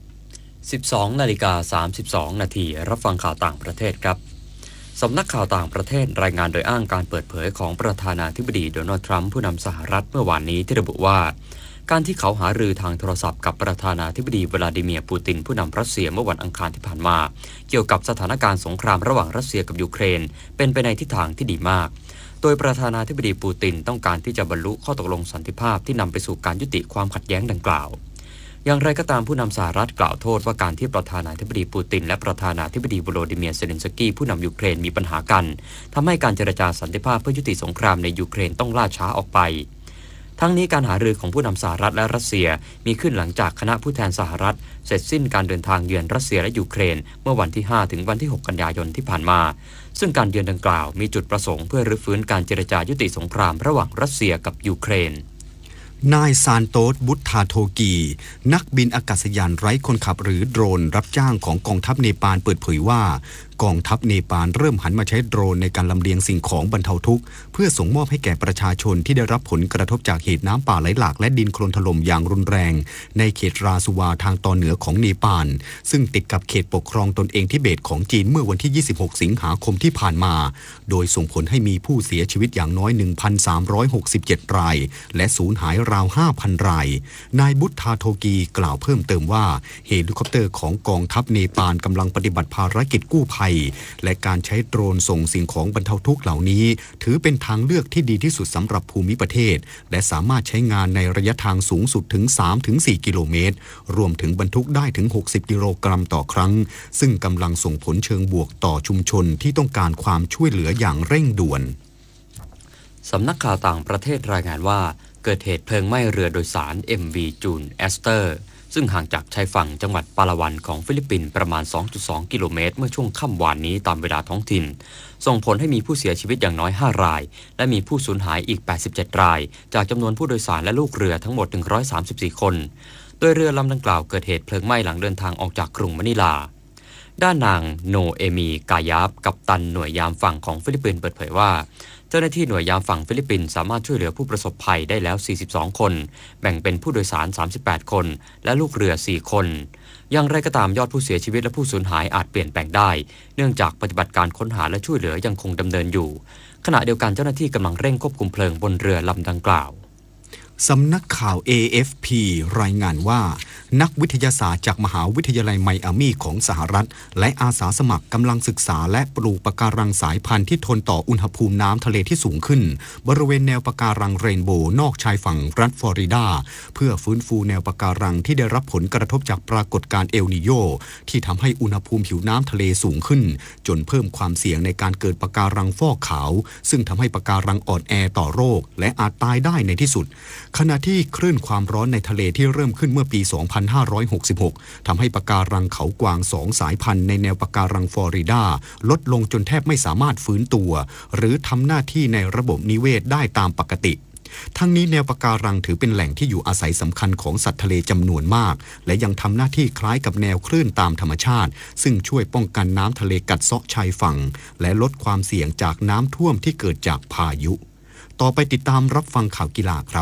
สิบสองนาฬิกาสามสิบสองนาทีรับฟังข่าวต่างประเทศครับสำนักข่าวต่างประเทศรายงานโดยอ้างการเปิดเผยของประธานาธิบดีโดนัลด์ทรัมป์ผู้นำสหรัฐเมื่อวานนี้ที่ระบุว่าการที่เขาหารือทางโทรศัพท์กับประธานาธิบดีวลาดิเมียร์ปูตินผู้นำรัสเซียเมื่อวันอังคารที่ผ่านมาเกี่ยวกับสถานการณ์สงครามระหว่างรัสเซียกับยูเครนเป็นไปในทิศทางที่ดีมากโดยประธานาธิบดีปูตินต้องการที่จะบรรลุข้อตกลงสันติภาพที่นำไปสู่การยุติความขัดแย้งดังกล่าวอย่างไรก็ตามผู้นำสหรัฐกล่าวโทษว่าการที่ประธานาธิบดีปูตินและประธานาธิบดีโวโลดิเมียร์เซเลนสกี้ผู้นำยูเครนมีปัญหากันทำให้การเจรจาสันติภาพเพื่อยุติสงครามในยูเครนต้องล่าช้าออกไปทั้งนี้การหารือของผู้นำสหรัฐและรัสเซียมีขึ้นหลังจากคณะผู้แทนสหรัฐเสร็จสิ้นการเดินทางเยือนรัสเซียและยูเครนเมื่อวันที่ห้าถึงวันที่หกกันยายนที่ผ่านมาซึ่งการเยือนดังกล่าวมีจุดประสงค์เพื่อรื้อฟื้นการเจรจายุติสงครามระหว่างรัสเซียกับยูเครนนายซานโตส บุตธาโทกีนักบินอากาศยานไร้คนขับหรือโดรนรับจ้างของกองทัพเนปาลเปิดเผยว่ากองทัพเนปาลเริ่มหันมาใช้โดรนในการลำเลียงสิ่งของบรรเทาทุกข์เพื่อส่งมอบให้แก่ประชาชนที่ได้รับผลกระทบจากเหตุน้ำป่าไหลหลากและดินโคลนถล่มอย่างรุนแรงในเขตราสุวาทางตอนเหนือของเนปาลซึ่งติดกับเขตปกครองตนเองทิเบตของจีนเมื่อวันที่ยี่สิบหกสิงหาคมที่ผ่านมาโดยส่งผลให้มีผู้เสียชีวิตอย่างน้อย หนึ่งพันสามร้อยหกสิบเจ็ด รายและสูญหายราว ห้าพัน รายนายบุตธาโทกีกล่าวเพิ่มเติมว่าเฮลิคอปเตอร์ของกองทัพเนปาลกำลังปฏิบัติภารกิจกู้ภัยและการใช้โดรนส่งสิ่งของบรรเทาทุกข์เหล่านี้ถือเป็นทางเลือกที่ดีที่สุดสำหรับภูมิประเทศและสามารถใช้งานในระยะทางสูงสุดถึง สามถึงสี่ กิโลเมตรรวมถึงบรรทุกได้ถึงหกสิบกิโลกรัมต่อครั้งซึ่งกำลังส่งผลเชิงบวกต่อชุมชนที่ต้องการความช่วยเหลืออย่างเร่งด่วนสำนักข่าวต่างประเทศรายงานว่าเกิดเหตุเพลิงไหม้เรือโดยสาร เอ็ม วี จูน แอสเตอร์ซึ่งห่างจากชายฝั่งจังหวัดปาลาวันของฟิลิปปินส์ประมาณ สองจุดสอง กิโลเมตรเมื่อช่วงค่ำวานนี้ตามเวลาท้องถิ่นส่งผลให้มีผู้เสียชีวิตอย่างน้อยห้ารายและมีผู้สูญหายอีกแปดสิบเจ็ดรายจากจำนวนผู้โดยสารและลูกเรือทั้งหมดหนึ่งร้อยสามสิบสี่คนโดยเรือลำดังกล่าวเกิดเหตุเพลิงไหม้หลังเดินทางออกจากกรุงมะนิลาด้านนางโนเอมีกายาบกัปตันหน่วยยามฝั่งของฟิลิปปินส์เปิดเผยว่าเจ้าหน้าที่หน่วยยามฝั่งฟิลิปปินส์สามารถช่วยเหลือผู้ประสบภัยได้แล้วสี่สิบสองคนแบ่งเป็นผู้โดยสารสามสิบแปดคนและลูกเรือสี่คนอย่างไรก็ตามยอดผู้เสียชีวิตและผู้สูญหายอาจเปลี่ยนแปลงได้เนื่องจากปฏิบัติการค้นหาและช่วยเหลือยังคงดำเนินอยู่ขณะเดียวกันเจ้าหน้าที่กำลังเร่งควบคุมเพลิงบนเรือลำดังกล่าวสำนักข่าว เอ เอฟ พี รายงานว่านักวิทยาศาสตร์จากมหาวิทยาลัยไมอามีของสหรัฐและอาสาสมัครกำลังศึกษาและปลูกปะการังสายพันธุ์ที่ทนต่ออุณหภูมิน้ำทะเลที่สูงขึ้นบริเวณแนวปะการังเรนโบว์นอกชายฝั่งรัฐฟลอริดาเพื่อฟื้นฟูแนวปะการังที่ได้รับผลกระทบจากปรากฏการณ์เอลนีโญที่ทำให้อุณหภูมิผิวน้ำทะเลสูงขึ้นจนเพิ่มความเสี่ยงในการเกิดปะการังฟอกขาวซึ่งทำให้ปะการังอ่อนแอต่อโรคและอาจตายได้ในที่สุดขณะที่คลื่นความร้อนในทะเลที่เริ่มขึ้นเมื่อปี สองพันห้าร้อยหกสิบหก ทำให้ปะการังเขากวางสองสายพันธุ์ในแนวปะการังฟลอริดาลดลงจนแทบไม่สามารถฟื้นตัวหรือทำหน้าที่ในระบบนิเวศได้ตามปกติทั้งนี้แนวปะการังถือเป็นแหล่งที่อยู่อาศัยสำคัญของสัตว์ทะเลจำนวนมากและยังทำหน้าที่คล้ายกับแนวคลื่นตามธรรมชาติซึ่งช่วยป้องกันน้ำทะเลกัดเซาะชายฝั่งและลดความเสี่ยงจากน้ำท่วมที่เกิดจากพายุต่อไปติดตามรับฟังข่าวกีฬาครับ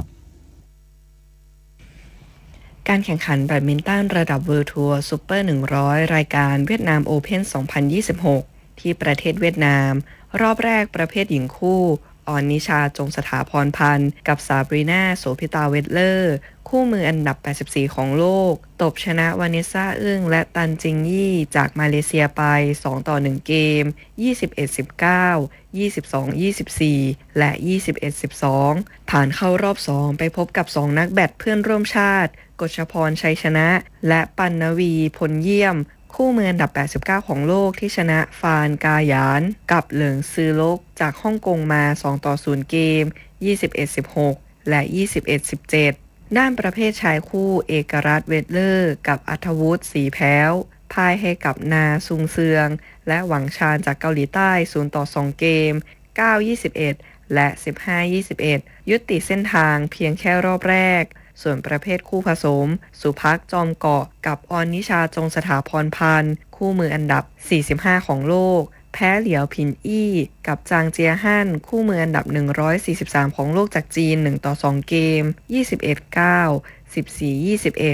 การแข่งขันแบดมินตันระดับ World Tour Super หนึ่งร้อย รายการเวียดนาม Open สองพันยี่สิบหกที่ประเทศเวียดนามรอบแรกประเภทหญิงคู่ออนนิชาจงสถาพรพันธ์กับซาบรีนาโสภิตาเวทเลอร์คู่มืออันดับแปดสิบสี่ของโลกตบชนะวานิสซาอึ้งและตันจิงยี่จากมาเลเซียไปสองต่อหนึ่งเกม ยี่สิบเอ็ด สิบเก้า ยี่สิบสอง ยี่สิบสี่ และ ยี่สิบเอ็ด สิบสอง ผ่านเข้ารอบสองไปพบกับสองนักแบดเพื่อนร่วมชาติกฤษพรชัยชนะและปัณณวีพลเยี่ยมคู่มืออันดับแปดสิบเก้าของโลกที่ชนะฟานกาหยานกับเหลิงซือลกจากฮ่องกงมาสองต่อศูนย์เกม ยี่สิบเอ็ด สิบหก และ ยี่สิบเอ็ด สิบเจ็ด ด้านประเภทชายคู่เอกรัตน์เวทเลอร์กับอัธวุฒิศรีแพ้วพ่ายให้กับนาซุงเซืองและหวังชานจากเกาหลีใต้ศูนย์ต่อสองเกม เก้า ยี่สิบเอ็ด และ สิบห้า ยี่สิบเอ็ด ยุติเส้นทางเพียงแค่รอบแรกส่วนประเภทคู่ผสมสุภักจอมเกาะกับออนนิชาจงสถาพรพันธ์คู่มืออันดับสี่สิบห้าของโลกแพ้เหลียวผินอี้กับจางเจียฮั่นคู่มืออันดับหนึ่งร้อยสี่สิบสามของโลกจากจีนหนึ่งต่อสองเกม ยี่สิบเอ็ด เก้า สิบสี่ ยี่สิบเอ็ด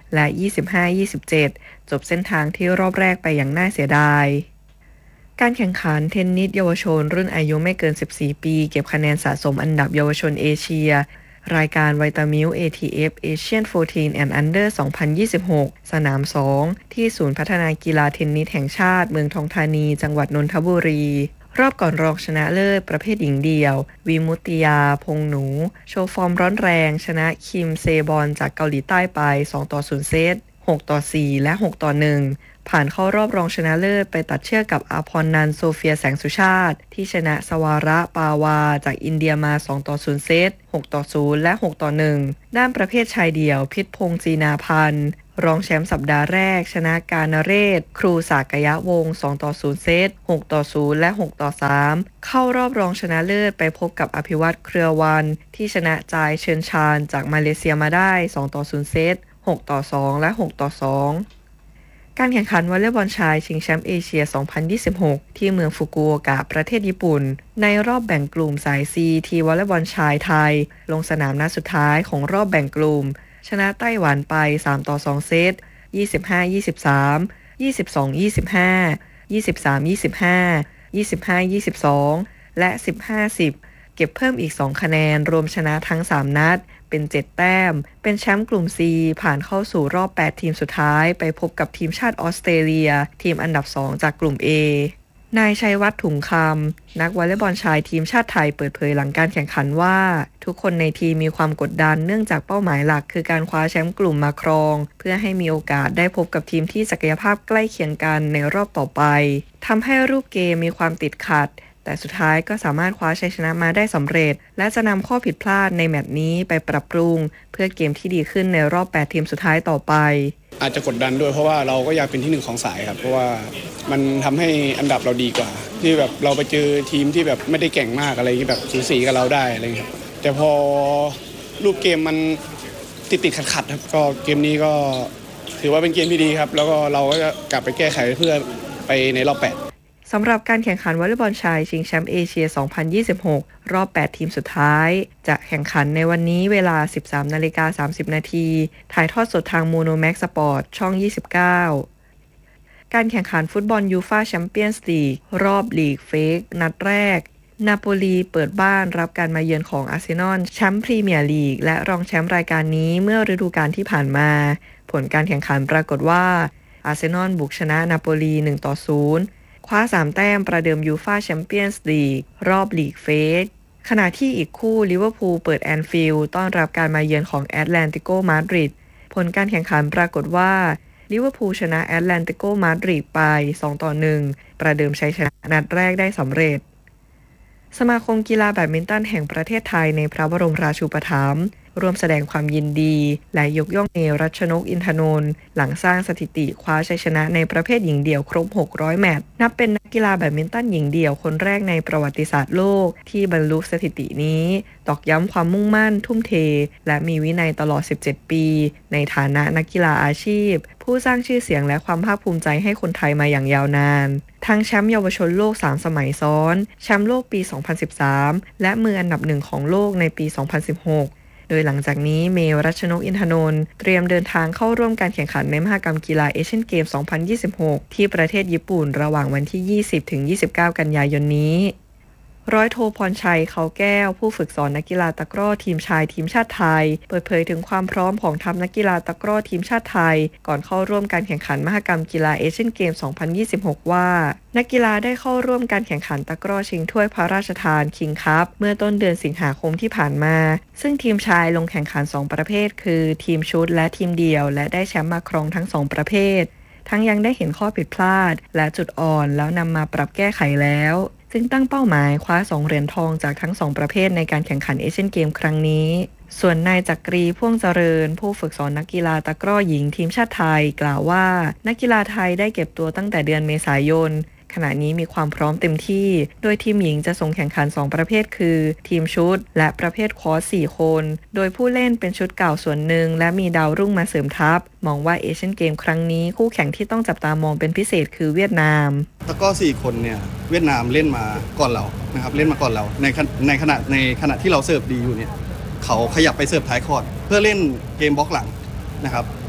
และ ยี่สิบห้า ยี่สิบเจ็ด จบเส้นทางที่รอบแรกไปอย่างน่าเสียดายการแข่งขันเทนนิสเยาวชนรุ่นอายุไม่เกินสิบสี่ปีเก็บคะแนนสะสมอันดับเยาวชนเอเชียรายการไวตามิล เอ ที เอฟ Asian สิบสี่ and Under สองพันยี่สิบหก สนาม สอง ที่ศูนย์พัฒนากีฬาเทนนิสแห่งชาติเมืองทองธานีจังหวัดนนทบุรีรอบก่อนรองชนะเลิศประเภทหญิงเดี่ยววิมุตติยาพงหนูโชว์ฟอร์มร้อนแรงชนะคิมเซบอนจากเกาหลีใต้ไปสองต่อศูนย์เซตหกต่อสี่และหกต่อหนึ่งผ่านเข้ารอบรองชนะเลิศไปตัดเชือกกับอาพรนันท์โซเฟียแสงสุชาติที่ชนะสวาระปาวาจากอินเดียมาสองต่อศูนย์เซตหกต่อศูนย์และหกต่อหนึ่งด้านประเภทชายเดี่ยวพิษพงษ์จีนาพันธ์รองแชมป์สัปดาห์แรกชนะกาณเรศครูสากยวงศ์สองต่อศูนย์เซตหกต่อศูนย์และหกต่อสามเข้ารอบรองชนะเลิศไปพบกับอภิวัตรเครือวันที่ชนะจายเชิญชานจากมาเลเซียมาได้สองต่อศูนย์เซตหกต่อสองและหกต่อสองการแข่งขันวอลเลย์บอลชายชิงแชมป์เอเชียสองพันยี่สิบหกที่เมืองฟุกุโอกะประเทศญี่ปุ่นในรอบแบ่งกลุ่มสาย C ทีวอลเลย์บอลชายไทยลงสนามนัดสุดท้ายของรอบแบ่งกลุ่มชนะไต้หวันไปสามต่อสองเซตยี่สิบห้า ยี่สิบสาม ยี่สิบสอง ยี่สิบห้า ยี่สิบสาม ยี่สิบห้า ยี่สิบห้า ยี่สิบสองและสิบห้า สิบเก็บเพิ่มอีกสองคะแนนรวมชนะทั้งสามนัดเป็นเจ็ดแต้มเป็นแชมป์กลุ่ม C ผ่านเข้าสู่รอบแปดทีมสุดท้ายไปพบกับทีมชาติออสเตรเลียทีมอันดับสองจากกลุ่ม A นายชัยวัฒน์ถุงคำนักวอลเลย์บอลชายทีมชาติไทยเปิดเผยหลังการแข่งขันว่าทุกคนในทีมมีความกดดันเนื่องจากเป้าหมายหลักคือการคว้าแชมป์กลุ่มมาครองเพื่อให้มีโอกาสได้พบกับทีมที่ศักยภาพใกล้เคียงกันในรอบต่อไปทำให้รูปเกมมีความติดขัดแต่สุดท้ายก็สามารถคว้าชัยชนะมาได้สำเร็จและจะนำข้อผิดพลาดในแมตช์นี้ไปปรับปรุงเพื่อเกมที่ดีขึ้นในรอบแปดทีมสุดท้ายต่อไปอาจจะกดดันด้วยเพราะว่าเราก็อยากเป็นที่หนึ่งของสายครับเพราะว่ามันทำให้อันดับเราดีกว่าที่แบบเราไปเจอทีมที่แบบไม่ได้เก่งมากอะไรที่แบบสูสีกับเราได้อะไรเงี้ยแต่พอรูปเกมมันติดติดขัดขัดครับก็เกมนี้ก็ถือว่าเป็นเกมที่ดีครับแล้วก็เราก็จะกลับไปแก้ไขเพื่อไปในรอบแปดสำหรับการแข่งขันวอลเลย์บอลชายชิงแชมป์เอเชียสองพันยี่สิบหกรอบแปดทีมสุดท้ายจะแข่งขันในวันนี้เวลา สิบสามนาฬิกาสามสิบนาทีถ่ายทอดสดทาง Mono Max Sport ช่องยี่สิบเก้าการแข่งขันฟุตบอลยูฟ่าแชมเปี้ยนส์ลีกรอบลีกเฟกนัดแรกนาโปลีเปิดบ้านรับการมาเยือนของอาร์เซนอลแชมป์พรีเมียร์ลีกและรองแชมป์รายการนี้เมื่อฤดูกาลที่ผ่านมาผลการแข่งขันปรากฏว่าอาร์เซนอลบุกชนะนาโปลีหนึ่งต่อศูนย์คว้าสามแต้มประเดิมยูฟ่าแชมเปี้ยนส์ลีกรอบลีกเฟสขณะที่อีกคู่ลิเวอร์พูลเปิดแอนฟิลด์ต้อนรับการมาเยือนของแอตแลนติโกมาดริดผลการแข่งขันปรากฏว่าลิเวอร์พูลชนะแอตแลนติโกมาดริดไปสองต่อหนึ่งประเดิมชัยชนะนัดแรกได้สำเร็จสมาคมกีฬาแบดมินตันแห่งประเทศไทยในพระบรมราชูปถัมภ์ร่วมแสดงความยินดีและยกย่องเมรัชนกอินทนนท์หลังสร้างสถิติคว้าชัยชนะในประเภทหญิงเดี่ยวครบหกร้อยแมตช์นับเป็นนักกีฬาแบดมินตันหญิงเดี่ยวคนแรกในประวัติศาสตร์โลกที่บรรลุสถิตินี้ตอกย้ำความมุ่งมั่นทุ่มเทและมีวินัยตลอดสิบเจ็ดปีในฐานะนักกีฬาอาชีพผู้สร้างชื่อเสียงและความภาคภูมิใจให้คนไทยมาอย่างยาวนานทั้งแชมป์เยาวชนโลกสามสมัยซ้อนแชมป์โลกปีสองพันสิบสามและมืออันดับหนึ่งของโลกในปีสองพันสิบหกโดยหลังจากนี้เมรัชนกอินทนนท์เตรียมเดินทางเข้าร่วมการแข่งขันในมหกรรมกีฬาเอเชียนเกมส์สองพันยี่สิบหกที่ประเทศญี่ปุ่นระหว่างวันที่ ยี่สิบถึงยี่สิบเก้า กันยายนนี้ร้อยโทพรชัยเขาแก้วผู้ฝึกสอนนักกีฬาตะกร้อทีมชายทีมชาติไทยเปิดเผยถึงความพร้อมของทัพนักกีฬาตะกร้อทีมชาติไทยก่อนเข้าร่วมการแข่งขันมหกรรมกีฬาเอเชียนเกมส์สองพันยี่สิบหกว่านักกีฬาได้เข้าร่วมการแข่งขันตะกร้อชิงถ้วยพระราชทานคิงคัพเมื่อต้นเดือนสิงหาคมที่ผ่านมาซึ่งทีมชายลงแข่งขันสองประเภทคือทีมชุดและทีมเดี่ยวและได้แชมป์มาครองทั้งสองประเภททั้งยังได้เห็นข้อผิดพลาดและจุดอ่อนแล้วนำมาปรับแก้ไขแล้วซึ่งตั้งเป้าหมายคว้าสองเหรียญทองจากทั้งสองประเภทในการแข่งขันเอเชียนเกมครั้งนี้ส่วนนายจักรีพ่วงเจริญผู้ฝึกสอนนักกีฬาตะกร้อหญิงทีมชาติไทยกล่าวว่านักกีฬาไทยได้เก็บตัวตั้งแต่เดือนเมษายนขณะนี้มีความพร้อมเต็มที่โดยทีมหญิงจะส่งแข่งขันสองประเภทคือทีมชุดและประเภทคอร์สสี่คนโดยผู้เล่นเป็นชุดเก่าส่วนหนึ่งและมีดาวรุ่งมาเสริมทัพมองว่าเอเชียนเกมครั้งนี้คู่แข่งที่ต้องจับตามองเป็นพิเศษคือเวียดนามตะกร้อสี่คนเนี่ยเวียดนามเล่นมาก่อนเรานะครับเล่นมาก่อนเราในในขณะในขณะที่เราเสิร์ฟดีอยู่เนี่ยเขาขยับไปเสิร์ฟท้ายคอร์ตเพื่อเล่นเกมบล็อกหลังนะครับ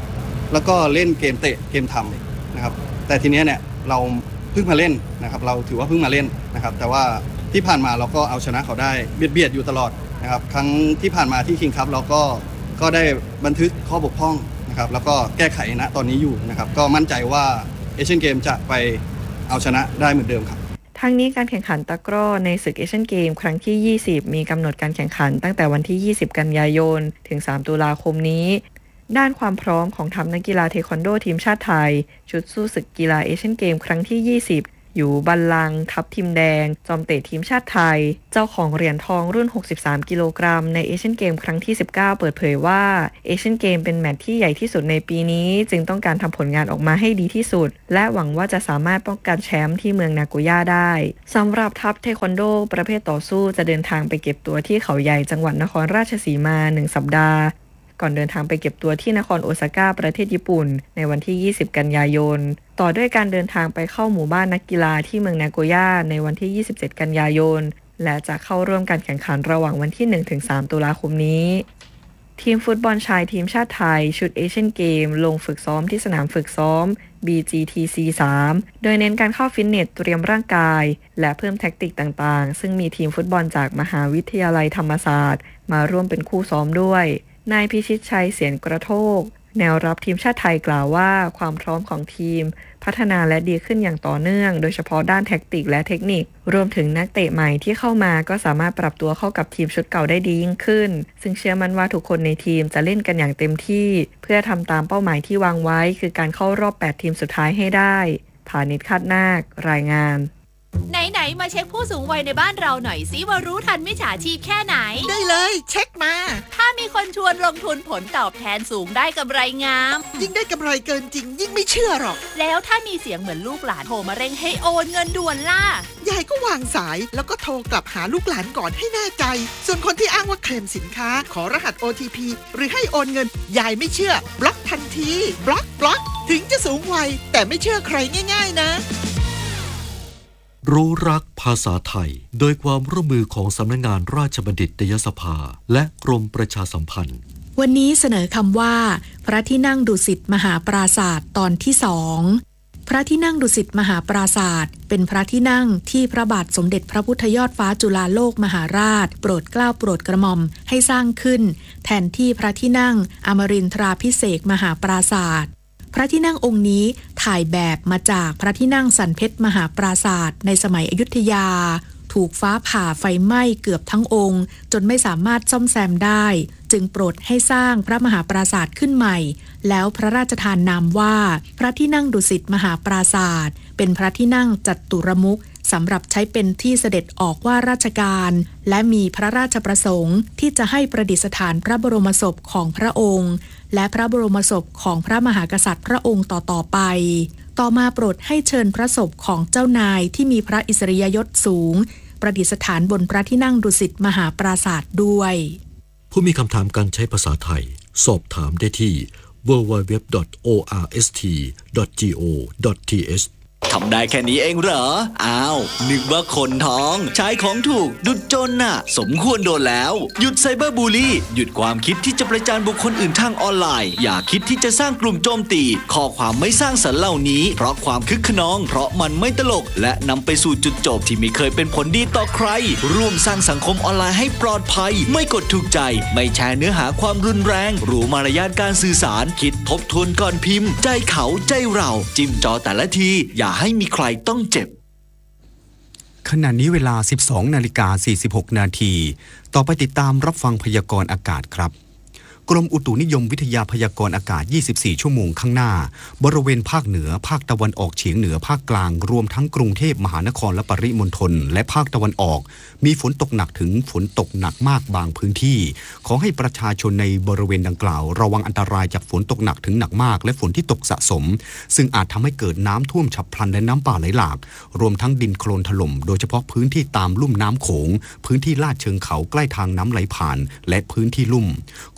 แล้วก็เล่นเกมเตะเกมทำนะครับแต่ทีนี้เนี่ยเราเพิ่งมาเล่นนะครับเราถือว่าเพิ่งมาเล่นนะครับแต่ว่าที่ผ่านมาเราก็เอาชนะเขาได้เบียดเบียดอยู่ตลอดนะครับครั้งที่ผ่านมาที่คิงคัพเราก็ก็ได้บันทึกข้อบกพร่องนะครับแล้วก็แก้ไขณตอนนี้อยู่นะครับก็มั่นใจว่าเอเชียนเกมจะไปเอาชนะได้เหมือนเดิมครับทั้งนี้การแข่งขันตะกร้อในศึกเอเชียนเกมครั้งที่ยี่สิบมีกำหนดการแข่งขันตั้งแต่วันที่ยี่สิบกันยายนถึงสามตุลาคมนี้ด้านความพร้อมของทัพนักกีฬาเทควันโดทีมชาติไทยชุดสู้ศึกกีฬาเอเชียนเกมครั้งที่ยี่สิบอยู่บัลลังก์ทัพทีมแดงจอมเตะทีมชาติไทยเจ้าของเหรียญทองรุ่นหกสิบสามกิโลกรัมในเอเชียนเกมครั้งที่สิบเก้าเปิดเผยว่าเอเชียนเกมเป็นแมตช์ที่ใหญ่ที่สุดในปีนี้จึงต้องการทำผลงานออกมาให้ดีที่สุดและหวังว่าจะสามารถป้องกันแชมป์ที่เมืองนาโกย่าได้สำหรับทัพเทควันโดประเภทต่อสู้จะเดินทางไปเก็บตัวที่เขาใหญ่จังหวัดนครราชสีมาหนึ่งสัปดาห์ก่อนเดินทางไปเก็บตัวที่นครโอซาก้าประเทศญี่ปุ่นในวันที่ยี่สิบกันยายนต่อด้วยการเดินทางไปเข้าหมู่บ้านนักกีฬาที่เมืองนาโกย่าในวันที่ยี่สิบเจ็ดกันยายนและจะเข้าร่วมการแข่งขันระหว่างวันที่ หนึ่งถึงสาม ตุลาคมนี้ทีมฟุตบอลชายทีมชาติไทยชุดเอเชียนเกมลงฝึกซ้อมที่สนามฝึกซ้อม บี จี ที ซี สาม โดยเน้นการเข้าฟิตเนสเตรียมร่างกายและเพิ่มแทคติกต่างๆซึ่งมีทีมฟุตบอลจากมหาวิทยาลัยธรรมศาสตร์มาร่วมเป็นคู่ซ้อมด้วยนายพิชิตชัยเสียนกระโทกแนวรับทีมชาติไทยกล่าวว่าความพร้อมของทีมพัฒนาและดีขึ้นอย่างต่อเนื่องโดยเฉพาะด้านแทคติกและเทคนิครวมถึงนักเตะใหม่ที่เข้ามาก็สามารถปรับตัวเข้ากับทีมชุดเก่าได้ดียิ่งขึ้นซึ่งเชื่อมั่นว่าทุกคนในทีมจะเล่นกันอย่างเต็มที่เพื่อทำตามเป้าหมายที่วางไว้คือการเข้ารอบแปดทีมสุดท้ายให้ได้พานิชคาดนาครายงานไหนๆมาเช็คผู้สูงวัยในบ้านเราหน่อยสิว่ารู้ทันมิจฉาชีพแค่ไหนได้เลยเช็คมาถ้ามีคนชวนลงทุนผลตอบแทนสูงได้กำไรงามยิ่งได้กำไรเกินจริงยิ่งไม่เชื่อหรอกแล้วถ้ามีเสียงเหมือนลูกหลานโทรมาเร่งให้โอนเงินด่วนล่ะยายก็วางสายแล้วก็โทรกลับหาลูกหลานก่อนให้แน่ใจส่วนคนที่อ้างว่าเคลมสินค้าขอรหัส โอ ที พี หรือให้โอนเงินยายไม่เชื่อบล็อกทันทีบล็อกบล็อกถึงจะสูงวัยแต่ไม่เชื่อใครง่ายๆนะรู้รักภาษาไทยโดยความร่วมมือของสำนักงานราชบัณฑิตยสภาและกรมประชาสัมพันธ์วันนี้เสนอคำว่าพระที่นั่งดุสิตมหาปราสาทตอนที่สองพระที่นั่งดุสิตมหาปราสาทเป็นพระที่นั่งที่พระบาทสมเด็จพระพุทธยอดฟ้าจุฬาโลกมหาราชโปรดเกล้าโปรดกระหม่อมให้สร้างขึ้นแทนที่พระที่นั่งอมรินทราภิเษกมหาปราสาทพระที่นั่งองค์นี้ถ่ายแบบมาจากพระที่นั่งสันเพชรมหาปราสาทในสมัยอยุธยาถูกฟ้าผ่าไฟไหม้เกือบทั้งองค์จนไม่สามารถซ่อมแซมได้จึงโปรดให้สร้างพระมหาปราสาทขึ้นใหม่แล้วพระราชทานนามว่าพระที่นั่งดุสิตมหาปราสาทเป็นพระที่นั่งจัตุรมุขสำหรับใช้เป็นที่เสด็จออกว่าราชการและมีพระราชประสงค์ที่จะให้ประดิษฐานพระบรมศพของพระองค์และพระบรมศพของพระมหากษัตริย์พระองค์ต่อๆไปต่อมาโปรดให้เชิญพระศพของเจ้านายที่มีพระอิสริยยศสูงประดิษฐานบนพระที่นั่งดุสิตมหาปราสาทด้วยผู้มีคำถามการใช้ภาษาไทยสอบถามได้ที่ ดับเบิลยู ดับเบิลยู ดับเบิลยู ดอท โอ อาร์ เอส ที ดอท จี โอ ดอท ที เอชทำได้แค่นี้เองเหรออ้าวนึกว่าคนท้องใช้ของถูกดุจจนน่ะสมควรโดนแล้วหยุดไซเบอร์บูลลี่หยุดความคิดที่จะประจานบุคคลอื่นทางออนไลน์อย่าคิดที่จะสร้างกลุ่มโจมตีข้อความไม่สร้างสรรค์เหล่านี้เพราะความคึกขนองเพราะมันไม่ตลกและนำไปสู่จุดจบที่ไม่เคยเป็นผลดีต่อใครร่วมสร้างสังคมออนไลน์ให้ปลอดภัยไม่กดถูกใจไม่แชร์เนื้อหาความรุนแรงรู้มารยาทการสื่อสารคิดทบทวนก่อนพิมพ์ใจเขาใจเราจิ้มจอแต่ละทีอย่าให้มีใครต้องเจ็บขณะนี้เวลา สิบสองนาฬิกาสี่สิบหกนาทีต่อไปติดตามรับฟังพยากรณ์อากาศครับกรมอุตุนิยมวิทยาพยากรณ์อากาศยี่สิบสี่ชั่วโมงข้างหน้าบริเวณภาคเหนือภาคตะวันออกเฉียงเหนือภาคกลางรวมทั้งกรุงเทพมหานครและปริมณฑลและภาคตะวันออกมีฝนตกหนักถึงฝนตกหนักมากบางพื้นที่ขอให้ประชาชนในบริเวณดังกล่าวระวังอันตรายจากฝนตกหนักถึงหนักมากและฝนที่ตกสะสมซึ่งอาจทำให้เกิดน้ำท่วมฉับพลันและน้ำป่าไหลหลากรวมทั้งดินโคลนถล่มโดยเฉพาะพื้นที่ตามลุ่มน้ำโขงพื้นที่ลาดเชิงเขาใกล้ทางน้ำไหลผ่านและพื้นที่ลุ่มควรหลีกเลี่ยง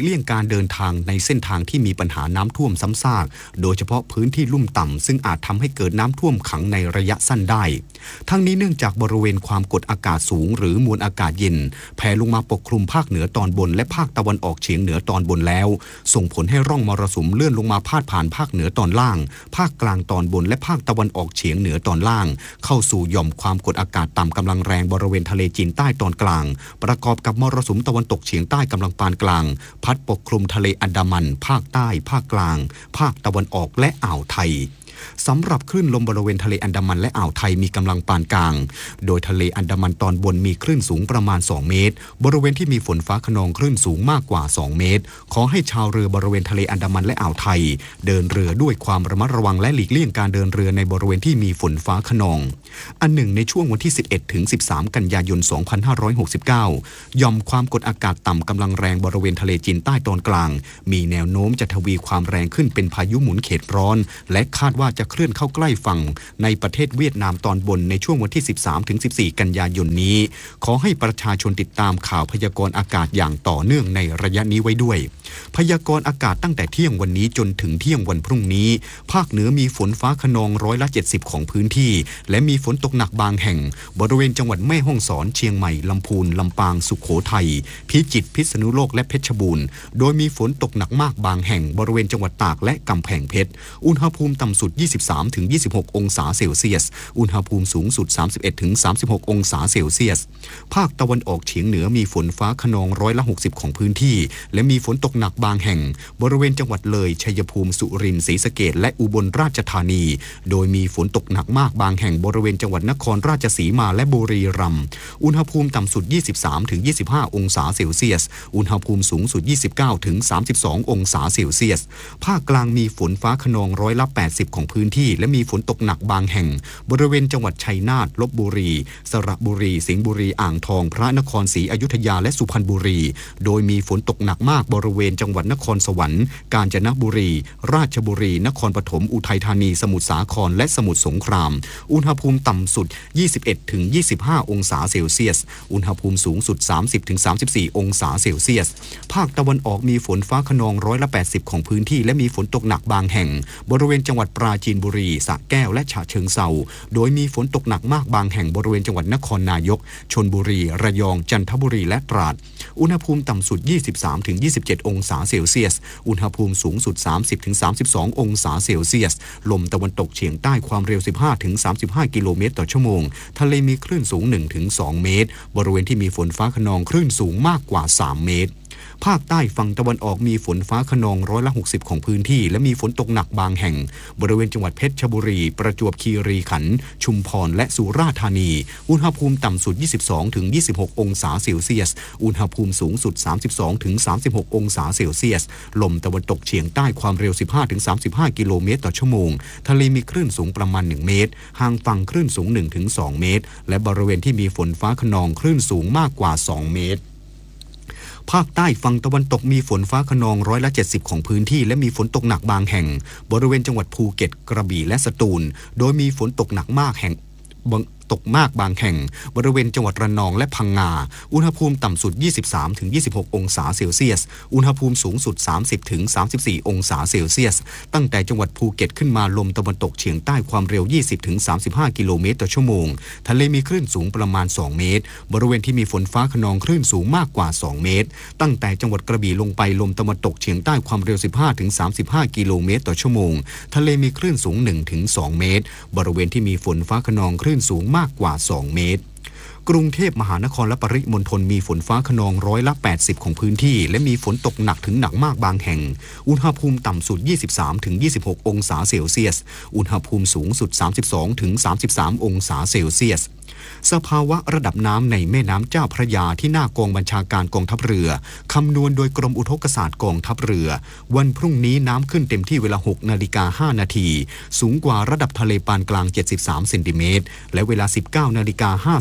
ลี่ยงการเดินทางในเส้นทางที่มีปัญหาน้ำท่วมซ้ำซากโดยเฉพาะพื้นที่ลุ่มต่ำซึ่งอาจทำให้เกิดน้ำท่วมขังในระยะสั้นได้ทั้งนี้เนื่องจากบริเวณความกดอากาศสูงหรือมวลอากาศเย็นแผ่ลงมาปกคลุมภาคเหนือตอนบนและภาคตะวันออกเฉียงเหนือตอนบนแล้วส่งผลให้ร่องมรสุมเลื่อนลงมาพาดผ่านภาคเหนือตอนล่างภาคกลางตอนบนและภาคตะวันออกเฉียงเหนือตอนล่างเข้าสู่หย่อมความกดอากาศต่ำกำลังแรงบริเวณทะเลจีนใต้ตอนกลางประกอบกับมรสุมตะวันตกเฉียงใต้กำลังปานกลางพัดปกคลุมทะเลอันดามันภาคใต้ภาคกลางภาคตะวันออกและอ่าวไทยสำหรับคลื่นลมบริเวณทะเลอันดามันและอ่าวไทยมีกำลังปานกลางโดยทะเลอันดามันตอนบนมีคลื่นสูงประมาณสองเมตรบริเวณที่มีฝนฟ้าคะนองคลื่นสูงมากกว่าสองเมตรขอให้ชาวเรือบริเวณทะเลอันดามันและอ่าวไทยเดินเรือด้วยความระมัดระวังและหลีกเลี่ยงการเดินเรือในบริเวณที่มีฝนฟ้าคะนองอันหนึ่งในช่วงวันที่สิบเอ็ดถึงสิบสามกันยายนสองพันห้าร้อยหกสิบเก้าหย่อมความกดอากาศต่ำกำลังแรงบริเวณทะเลจีนใต้ตอนกลางมีแนวโน้มจะทวีความแรงขึ้นเป็นพายุหมุนเขตร้อนและคาดว่าจะเคลื่อนเข้าใกล้ฝั่งในประเทศเวียดนามตอนบนในช่วงวันที่สิบสามถึงสิบสี่กันยายนนี้ขอให้ประชาชนติดตามข่าวพยากรณ์อากาศอย่างต่อเนื่องในระยะนี้ไว้ด้วยพยากรณ์อากาศตั้งแต่เที่ยงวันนี้จนถึงเที่ยงวันพรุ่งนี้ภาคเหนือมีฝนฟ้าคะนองร้อยละเจ็ดสิบของพื้นที่และมีฝนตกหนักบางแห่งบริเวณจังหวัดแม่ฮ่องสอนเชียงใหม่ลำพูนลำปางสุโขทัยพิจิตรพิษณุโลกและเพชรบูรณ์โดยมีฝนตกหนักมากบางแห่งบริเวณจังหวัดตากและกำแพงเพชรอุณหภูมิต่ำสุด ยี่สิบสามถึงยี่สิบหก องศาเซลเซียสอุณหภูมิสูงสุด สามสิบเอ็ดถึงสามสิบหก องศาเซลเซียสภาคตะวันออกเฉียงเหนือมีฝนฟ้าคะนองร้อยละหกสิบของพื้นที่และมีฝนตกหนักบางแห่งบริเวณจังหวัดเลยชัยภูมิสุรินทร์ศรีสะเกษและอุบลราชธานีโดยมีฝนตกหนักมากบางแห่งบริเวณจังหวัดนครราชสีมาและบุรีรัมย์อุณหภูมิต่ำสุด ยี่สิบสามถึงยี่สิบห้า องศาเซลเซียสอุณหภูมิสูงสุด ยี่สิบเก้าถึงสามสิบสอง องศาเซลเซียสภาคกลางมีฝนฟ้าคะนองร้อยละแปดสิบของพื้นที่และมีฝนตกหนักบางแห่งบริเวณจังหวัดชัยนาทลพบุรีสระบุรีสิงห์บุรีอ่างทองพระนครศรีอยุธยาและสุพรรณบุรีโดยมีฝนตกหนักมากบริเวณจังหวัดนครสวรรค์กาญจนบุรีราชบุรีนครปฐมอุทัยธานีสมุทรสาครและสมุทรสงครามอุณหภูมิต่ำสุด ยี่สิบเอ็ดถึงยี่สิบห้า องศาเซลเซียสอุณหภูมิสูงสุด สามสิบถึงสามสิบสี่ องศาเซลเซียสภาคตะวันออกมีฝนฟ้าคะนองร้อยละแปดสิบของพื้นที่และมีฝนตกหนักบางแห่งบริเวณจังหวัดปราจีนบุรีสระแก้วและฉะเชิงเทราโดยมีฝนตกหนักมากบางแห่งบริเวณจังหวัดนครนายกชลบุรีระยองจันทบุรีและตราดอุณหภูมิต่ำสุด ยี่สิบสามถึงยี่สิบเจ็ด องศาเซลเซียสอุณหภูมิสูงสุด สามสิบถึงสามสิบสอง องศาเซลเซียสลมตะวันตกเฉียงใต้ความเร็ว สิบห้าถึงสามสิบห้า กิโลเมตรต่อชั่วโมงทะเลมีคลื่นสูง หนึ่งถึงสอง เมตรบริเวณที่มีฝนฟ้าคะนองคลื่นสูงมากกว่าสามเมตรภาคใต้ฝั่งตะวันออกมีฝนฟ้าคะนองร้อยละหกสิบของพื้นที่และมีฝนตกหนักบางแห่งบริเวณจังหวัดเพชรบุรีประจวบคีรีขันธ์ชุมพรและสุราษฎร์ธานีอุณหภูมิต่ำสุด ยี่สิบสองถึงยี่สิบหก องศาเซลเซียสอุณหภูมิสูงสุด สามสิบสองถึงสามสิบหก องศาเซลเซียสลมตะวันตกเฉียงใต้ความเร็ว สิบห้าถึงสามสิบห้า กิโลเมตรต่อชั่วโมงทะเลมีคลื่นสูงประมาณหนึ่งเมตรห่างฝั่งคลื่นสูง หนึ่งถึงสอง เมตรและบริเวณที่มีฝนฟ้าคะนองคลื่นสูงมากกว่าสองเมตรภาคใต้ฝั่งตะวันตกมีฝนฟ้าคะนองร้อยละเจ็ดสิบของพื้นที่และมีฝนตกหนักบางแห่งบริเวณจังหวัดภูเก็ตกระบี่และสตูลโดยมีฝนตกหนักมากแห่งตกมากบางแห่งบริเวณจังหวัดระนองและพังงาอุณหภูมิต่ำสุด ยี่สิบสามถึงยี่สิบหก องศาเซลเซียสอุณหภูมิสูงสุด สามสิบถึงสามสิบสี่ องศาเซลเซียสตั้งแต่จังหวัดภูเก็ตขึ้นมาลมตะวันตกเฉียงใต้ความเร็ว ยี่สิบถึงสามสิบห้า กิโลเมตรต่อชั่วโมงทะเลมีคลื่นสูงประมาณสองเมตรบริเวณที่มีฝนฟ้าคะนองคลื่นสูงมากกว่าสองเมตรตั้งแต่จังหวัดกระบี่ลงไปลมตะวันตกเฉียงใต้ความเร็ว สิบห้าถึงสามสิบห้า กิโลเมตรต่อชั่วโมงทะเลมีคลื่นสูง หนึ่งถึงสอง เมตรบริเวณที่มีฝนฟ้าคะนองคลื่นสูงมากกว่าสองเมตรกรุงเทพมหานครและปริมณฑลมีฝนฟ้าคะนองร้อยละแปดสิบของพื้นที่และมีฝนตกหนักถึงหนักมากบางแห่งอุณหภูมิต่ำสุด ยี่สิบสามถึงยี่สิบหก องศาเซลเซียสอุณหภูมิสูงสุด สามสิบสองถึงสามสิบสาม องศาเซลเซียสสภาวะระดับน้ำในแม่น้ำเจ้าพระยาที่หน้ากองบัญชาการกองทัพเรือคำนวณโดยกรมอุทกศาสตร์กองทัพเรือวันพรุ่งนี้น้ำขึ้นเต็มที่เวลา หกนาฬิกาห้านาทีสูงกว่าระดับทะเลปานกลางเจ็ดสิบสามเซนติเมตรและเวลา สิบเก้านาฬิกาห้าสิบสอง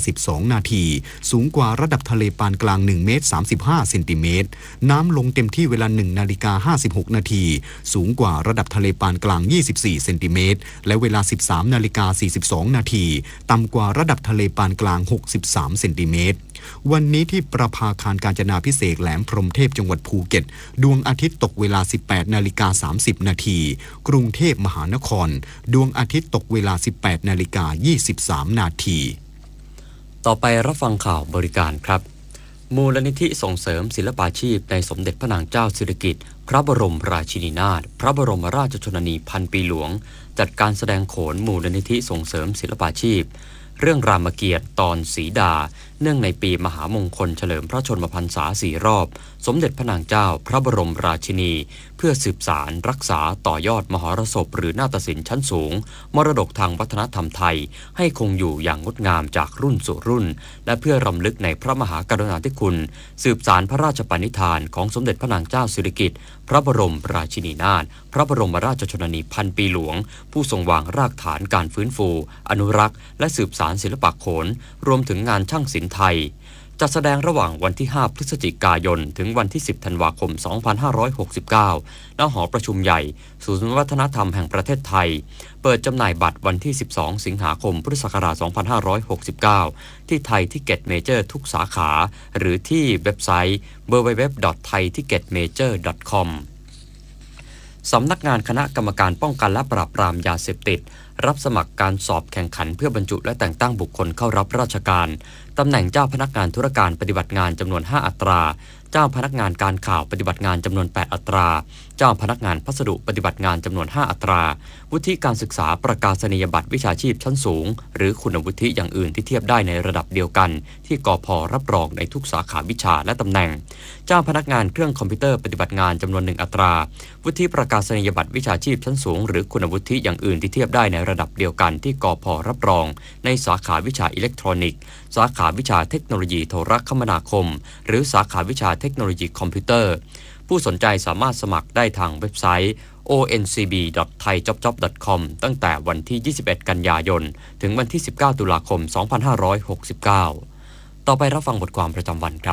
นาทีสูงกว่าระดับทะเลปานกลางหนึ่งเมตรสามสิบห้าเซนติเมตรน้ำลงเต็มที่เวลาหนึ่งนาฬิกาห้าสิบหกนาทีสูงกว่าระดับทะเลปานกลางยี่สิบสี่เซนติเมตรและเวลาสิบสามนาฬิกาสี่สิบสองนาทีต่ำกว่าระดับทะเลปานกลางหกสิบสามเซนติเมตรวันนี้ที่ประภาคารกาญจนาภิเษกแหลมพรหมเทพจังหวัดภูเก็ตดวงอาทิตย์ตกเวลา สิบแปดนาฬิกาสามสิบนาทีกรุงเทพมหานครดวงอาทิตย์ตกเวลา สิบแปดนาฬิกายี่สิบสามนาทีต่อไปรับฟังข่าวบริการครับมูลนิธิส่งเสริมศิลปาชีพในสมเด็จพระนางเจ้าสิริกิติ์พระบรมราชินีนาถพระบรมราชชนนีพันปีหลวงจัดการแสดงโขนมูลนิธิส่งเสริมศิลปาชีพเรื่องรามเกียรติตอนสีดาเนื่องในปีมหามงคลเฉลิมพระชนมพรรษาสี่รอบสมเด็จพระนางเจ้าพระบรมราชินีเพื่อสืบสารรักษาต่อยอดมหรสพหรือนาฏศิลป์ชั้นสูงมรดกทางวัฒนธรรมไทยให้คงอยู่อย่างงดงามจากรุ่นสู่รุ่นและเพื่อรำลึกในพระมหากรุณาธิคุณสืบสารพระราชปณิธานของสมเด็จพระนางเจ้าสิริกิติ์พระบรมราชินีนาถพระบรมราชชนนีพันปีหลวงผู้ทรงวางรากฐานการฟื้นฟูอนุรักษ์และสืบสารศิลปะโขนรวมถึงงานช่างศิลป์ไทยจัดแสดงระหว่างวันที่ห้าพฤศจิกายนถึงวันที่สิบธันวาคมสองพันห้าร้อยหกสิบเก้าณหอประชุมใหญ่ศูนย์วัฒนธรรมแห่งประเทศไทยเปิดจำหน่ายบัตรวันที่สิบสองสิงหาคมพุทธศักราชสองพันห้าร้อยหกสิบเก้าที่ไทยทิเก็ตเมเจอร์ทุกสาขาหรือที่เว็บไซต์ ดับเบิลยู ดับเบิลยู ดับเบิลยู ดอท ไทยทิเก็ตเมเจอร์ ดอท คอม สำนักงานคณะกรรมการป้องกันและปราบปรามยาเสพติดรับสมัครการสอบแข่งขันเพื่อบรรจุและแต่งตั้งบุคคลเข้ารับราชการตำแหน่งเจ้าพนักงานธุรการปฏิบัติงานจำนวนห้าอัตราเจ้าพนักงานการข่าวปฏิบัติงานจำนวนแปดอัตราเจ้าพนักงานพัสดุปฏิบัติงานจำนวนห้าอัตราวุฒิการศึกษาประกาศนียบัตรวิชาชีพชั้นสูงหรือคุณวุฒิอย่างอื่นที่เทียบได้ในระดับเดียวกันที่กพ.รับรองในทุกสาขาวิชาและตำแหน่งเจ้าพนักงานเครื่องคอมพิวเตอร์ปฏิบัติงานจำนวนหนึ่งอัตราวุฒิประกาศนียบัตรวิชาชีพชั้นสูงหรือคุณวุฒิอย่างอื่นที่เทียบได้ในระดับเดียวกันที่กพ.รับรองในสาขาวิชาอิเล็กทรอนิกส์สาขาวิชาเทคโนโลยีโทรคมนาคมหรือสาขาวิชาเทคโนโลยีคอมพิวเตอร์ผู้สนใจสามารถสมัครได้ทางเว็บไซต์ โอ เอ็น ซี บี ดอท ไทยจ็อบจ็อบ ดอท คอม ตั้งแต่วันที่ยี่สิบเอ็ดกันยายนถึงวันที่สิบเก้าตุลาคมสองพันห้าร้อยหกสิบเก้าต่อไปรับฟังบทความประจำวันครับ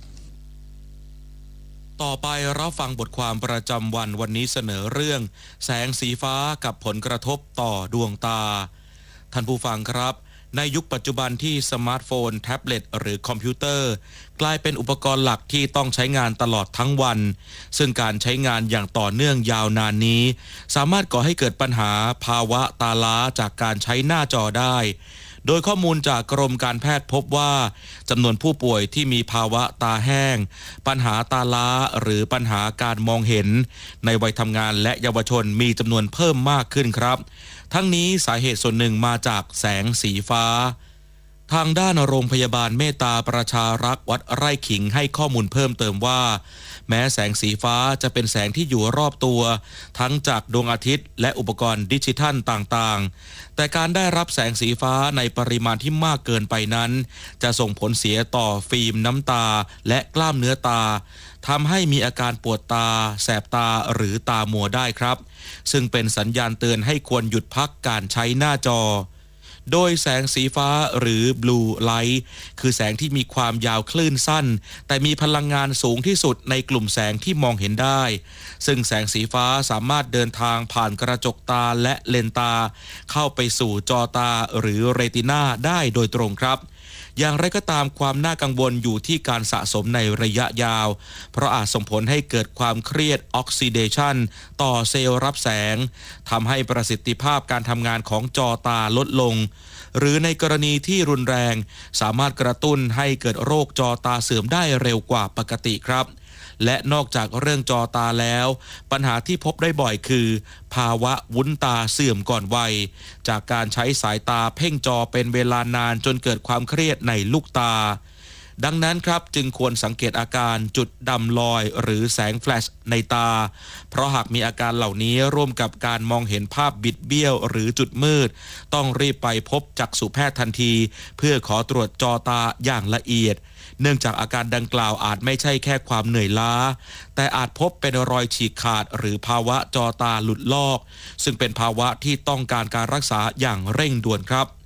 ต่อไปรับฟังบทความประจำวันวันนี้เสนอเรื่องแสงสีฟ้ากับผลกระทบต่อดวงตาท่านผู้ฟังครับในยุคปัจจุบันที่สมาร์ทโฟนแท็บเล็ตหรือคอมพิวเตอร์กลายเป็นอุปกรณ์หลักที่ต้องใช้งานตลอดทั้งวันซึ่งการใช้งานอย่างต่อเนื่องยาวนานนี้สามารถก่อให้เกิดปัญหาภาวะตาล้าจากการใช้หน้าจอได้โดยข้อมูลจากกรมการแพทย์พบว่าจำนวนผู้ป่วยที่มีภาวะตาแห้งปัญหาตาล้าหรือปัญหาการมองเห็นในวัยทำงานและเยาวชนมีจำนวนเพิ่มมากขึ้นครับทั้งนี้สาเหตุส่วนหนึ่งมาจากแสงสีฟ้าทางด้านโรงพยาบาลเมตตาประชารักษ์วัดไร่ขิงให้ข้อมูลเพิ่มเติมว่าแม้แสงสีฟ้าจะเป็นแสงที่อยู่รอบตัวทั้งจากดวงอาทิตย์และอุปกรณ์ดิจิทัลต่างๆแต่การได้รับแสงสีฟ้าในปริมาณที่มากเกินไปนั้นจะส่งผลเสียต่อฟิล์มน้ำตาและกล้ามเนื้อตาทำให้มีอาการปวดตาแสบตาหรือตามัวได้ครับซึ่งเป็นสัญญาณเตือนให้ควรหยุดพักการใช้หน้าจอโดยแสงสีฟ้าหรือ Blue Light คือแสงที่มีความยาวคลื่นสั้นแต่มีพลังงานสูงที่สุดในกลุ่มแสงที่มองเห็นได้ซึ่งแสงสีฟ้าสามารถเดินทางผ่านกระจกตาและเลนส์ตาเข้าไปสู่จอตาหรือเรตินาได้โดยตรงครับอย่างไรก็ตามความน่ากังวลอยู่ที่การสะสมในระยะยาวเพราะอาจส่งผลให้เกิดความเครียดออกซิเดชันต่อเซลล์รับแสงทำให้ประสิทธิภาพการทำงานของจอตาลดลงหรือในกรณีที่รุนแรงสามารถกระตุ้นให้เกิดโรคจอตาเสื่อมได้เร็วกว่าปกติครับและนอกจากเรื่องจอตาแล้วปัญหาที่พบได้บ่อยคือภาวะวุ้นตาเสื่อมก่อนวัยจากการใช้สายตาเพ่งจอเป็นเวลานานจนเกิดความเครียดในลูกตาดังนั้นครับจึงควรสังเกตอาการจุดดำลอยหรือแสงแฟลชในตาเพราะหากมีอาการเหล่านี้ร่วมกับการมองเห็นภาพบิดเบี้ยวหรือจุดมืดต้องรีบไปพบจักษุแพทย์ทันทีเพื่อขอตรวจจอตาอย่างละเอียดเนื่องจากอาการดังกล่าวอาจไม่ใช่แค่ความเหนื่อยล้าแต่อาจพบเป็นรอยฉีกขาดหรือภาวะจอตาหลุดลอกซึ่งเป็นภาวะที่ต้องการการรักษาอย่างเร่งด่วนครับ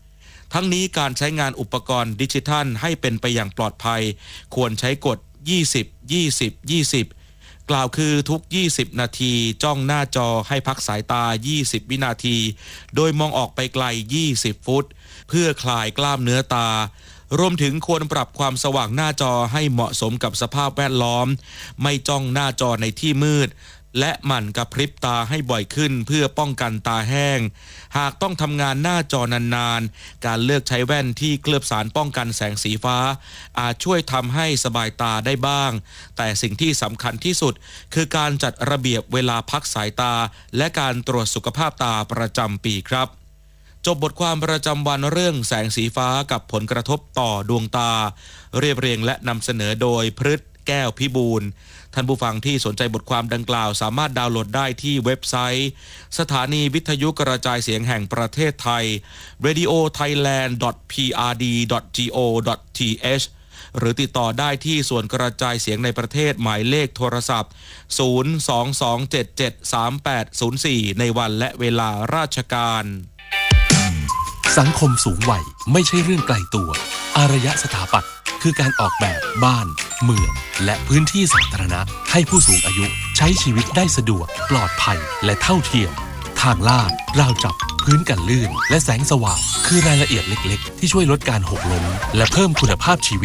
ทั้งนี้การใช้งานอุปกรณ์ดิจิทัลให้เป็นไปอย่างปลอดภัยควรใช้กฎยี่สิบ ยี่สิบ ยี่สิบกล่าวคือทุกยี่สิบนาทีจ้องหน้าจอให้พักสายตายี่สิบวินาทีโดยมองออกไปไกลยี่สิบฟุตเพื่อคลายกล้ามเนื้อตารวมถึงควรปรับความสว่างหน้าจอให้เหมาะสมกับสภาพแวดล้อมไม่จ้องหน้าจอในที่มืดและหมั่นกระพริบตาให้บ่อยขึ้นเพื่อป้องกันตาแห้งหากต้องทำงานหน้าจอนานๆการเลือกใช้แว่นที่เคลือบสารป้องกันแสงสีฟ้าอาจช่วยทำให้สบายตาได้บ้างแต่สิ่งที่สำคัญที่สุดคือการจัดระเบียบเวลาพักสายตาและการตรวจสุขภาพตาประจำปีครับจบบทความประจำวันเรื่องแสงสีฟ้ากับผลกระทบต่อดวงตาเรียบเรียงและนำเสนอโดยพฤทธิ์แก้วพิบูลท่านผู้ฟังที่สนใจบทความดังกล่าวสามารถดาวน์โหลดได้ที่เว็บไซต์สถานีวิทยุกระจายเสียงแห่งประเทศไทย เรดิโอไทยแลนด์ ดอท พี อาร์ ดี ดอท จี โอ ดอท ที เอช หรือติดต่อได้ที่ส่วนกระจายเสียงในประเทศหมายเลขโทรศัพท์ ศูนย์ สอง สอง เจ็ด เจ็ด สาม แปด ศูนย์ สี่ ในวันและเวลาราชการสังคมสูงวัยไม่ใช่เรื่องไกลตัวอารยสถาปัตย์คือการออกแบบบ้านเมืองและพื้นที่สาธารณะให้ผู้สูงอายุใช้ชีวิตได้สะดวกปลอดภัยและเท่าเทียมทางลาดราวจับพื้นกันลื่นและแสงสว่างคือรายละเอียดเล็กๆที่ช่วยลดการหกล้มและเพิ่มคุณภาพชีวิต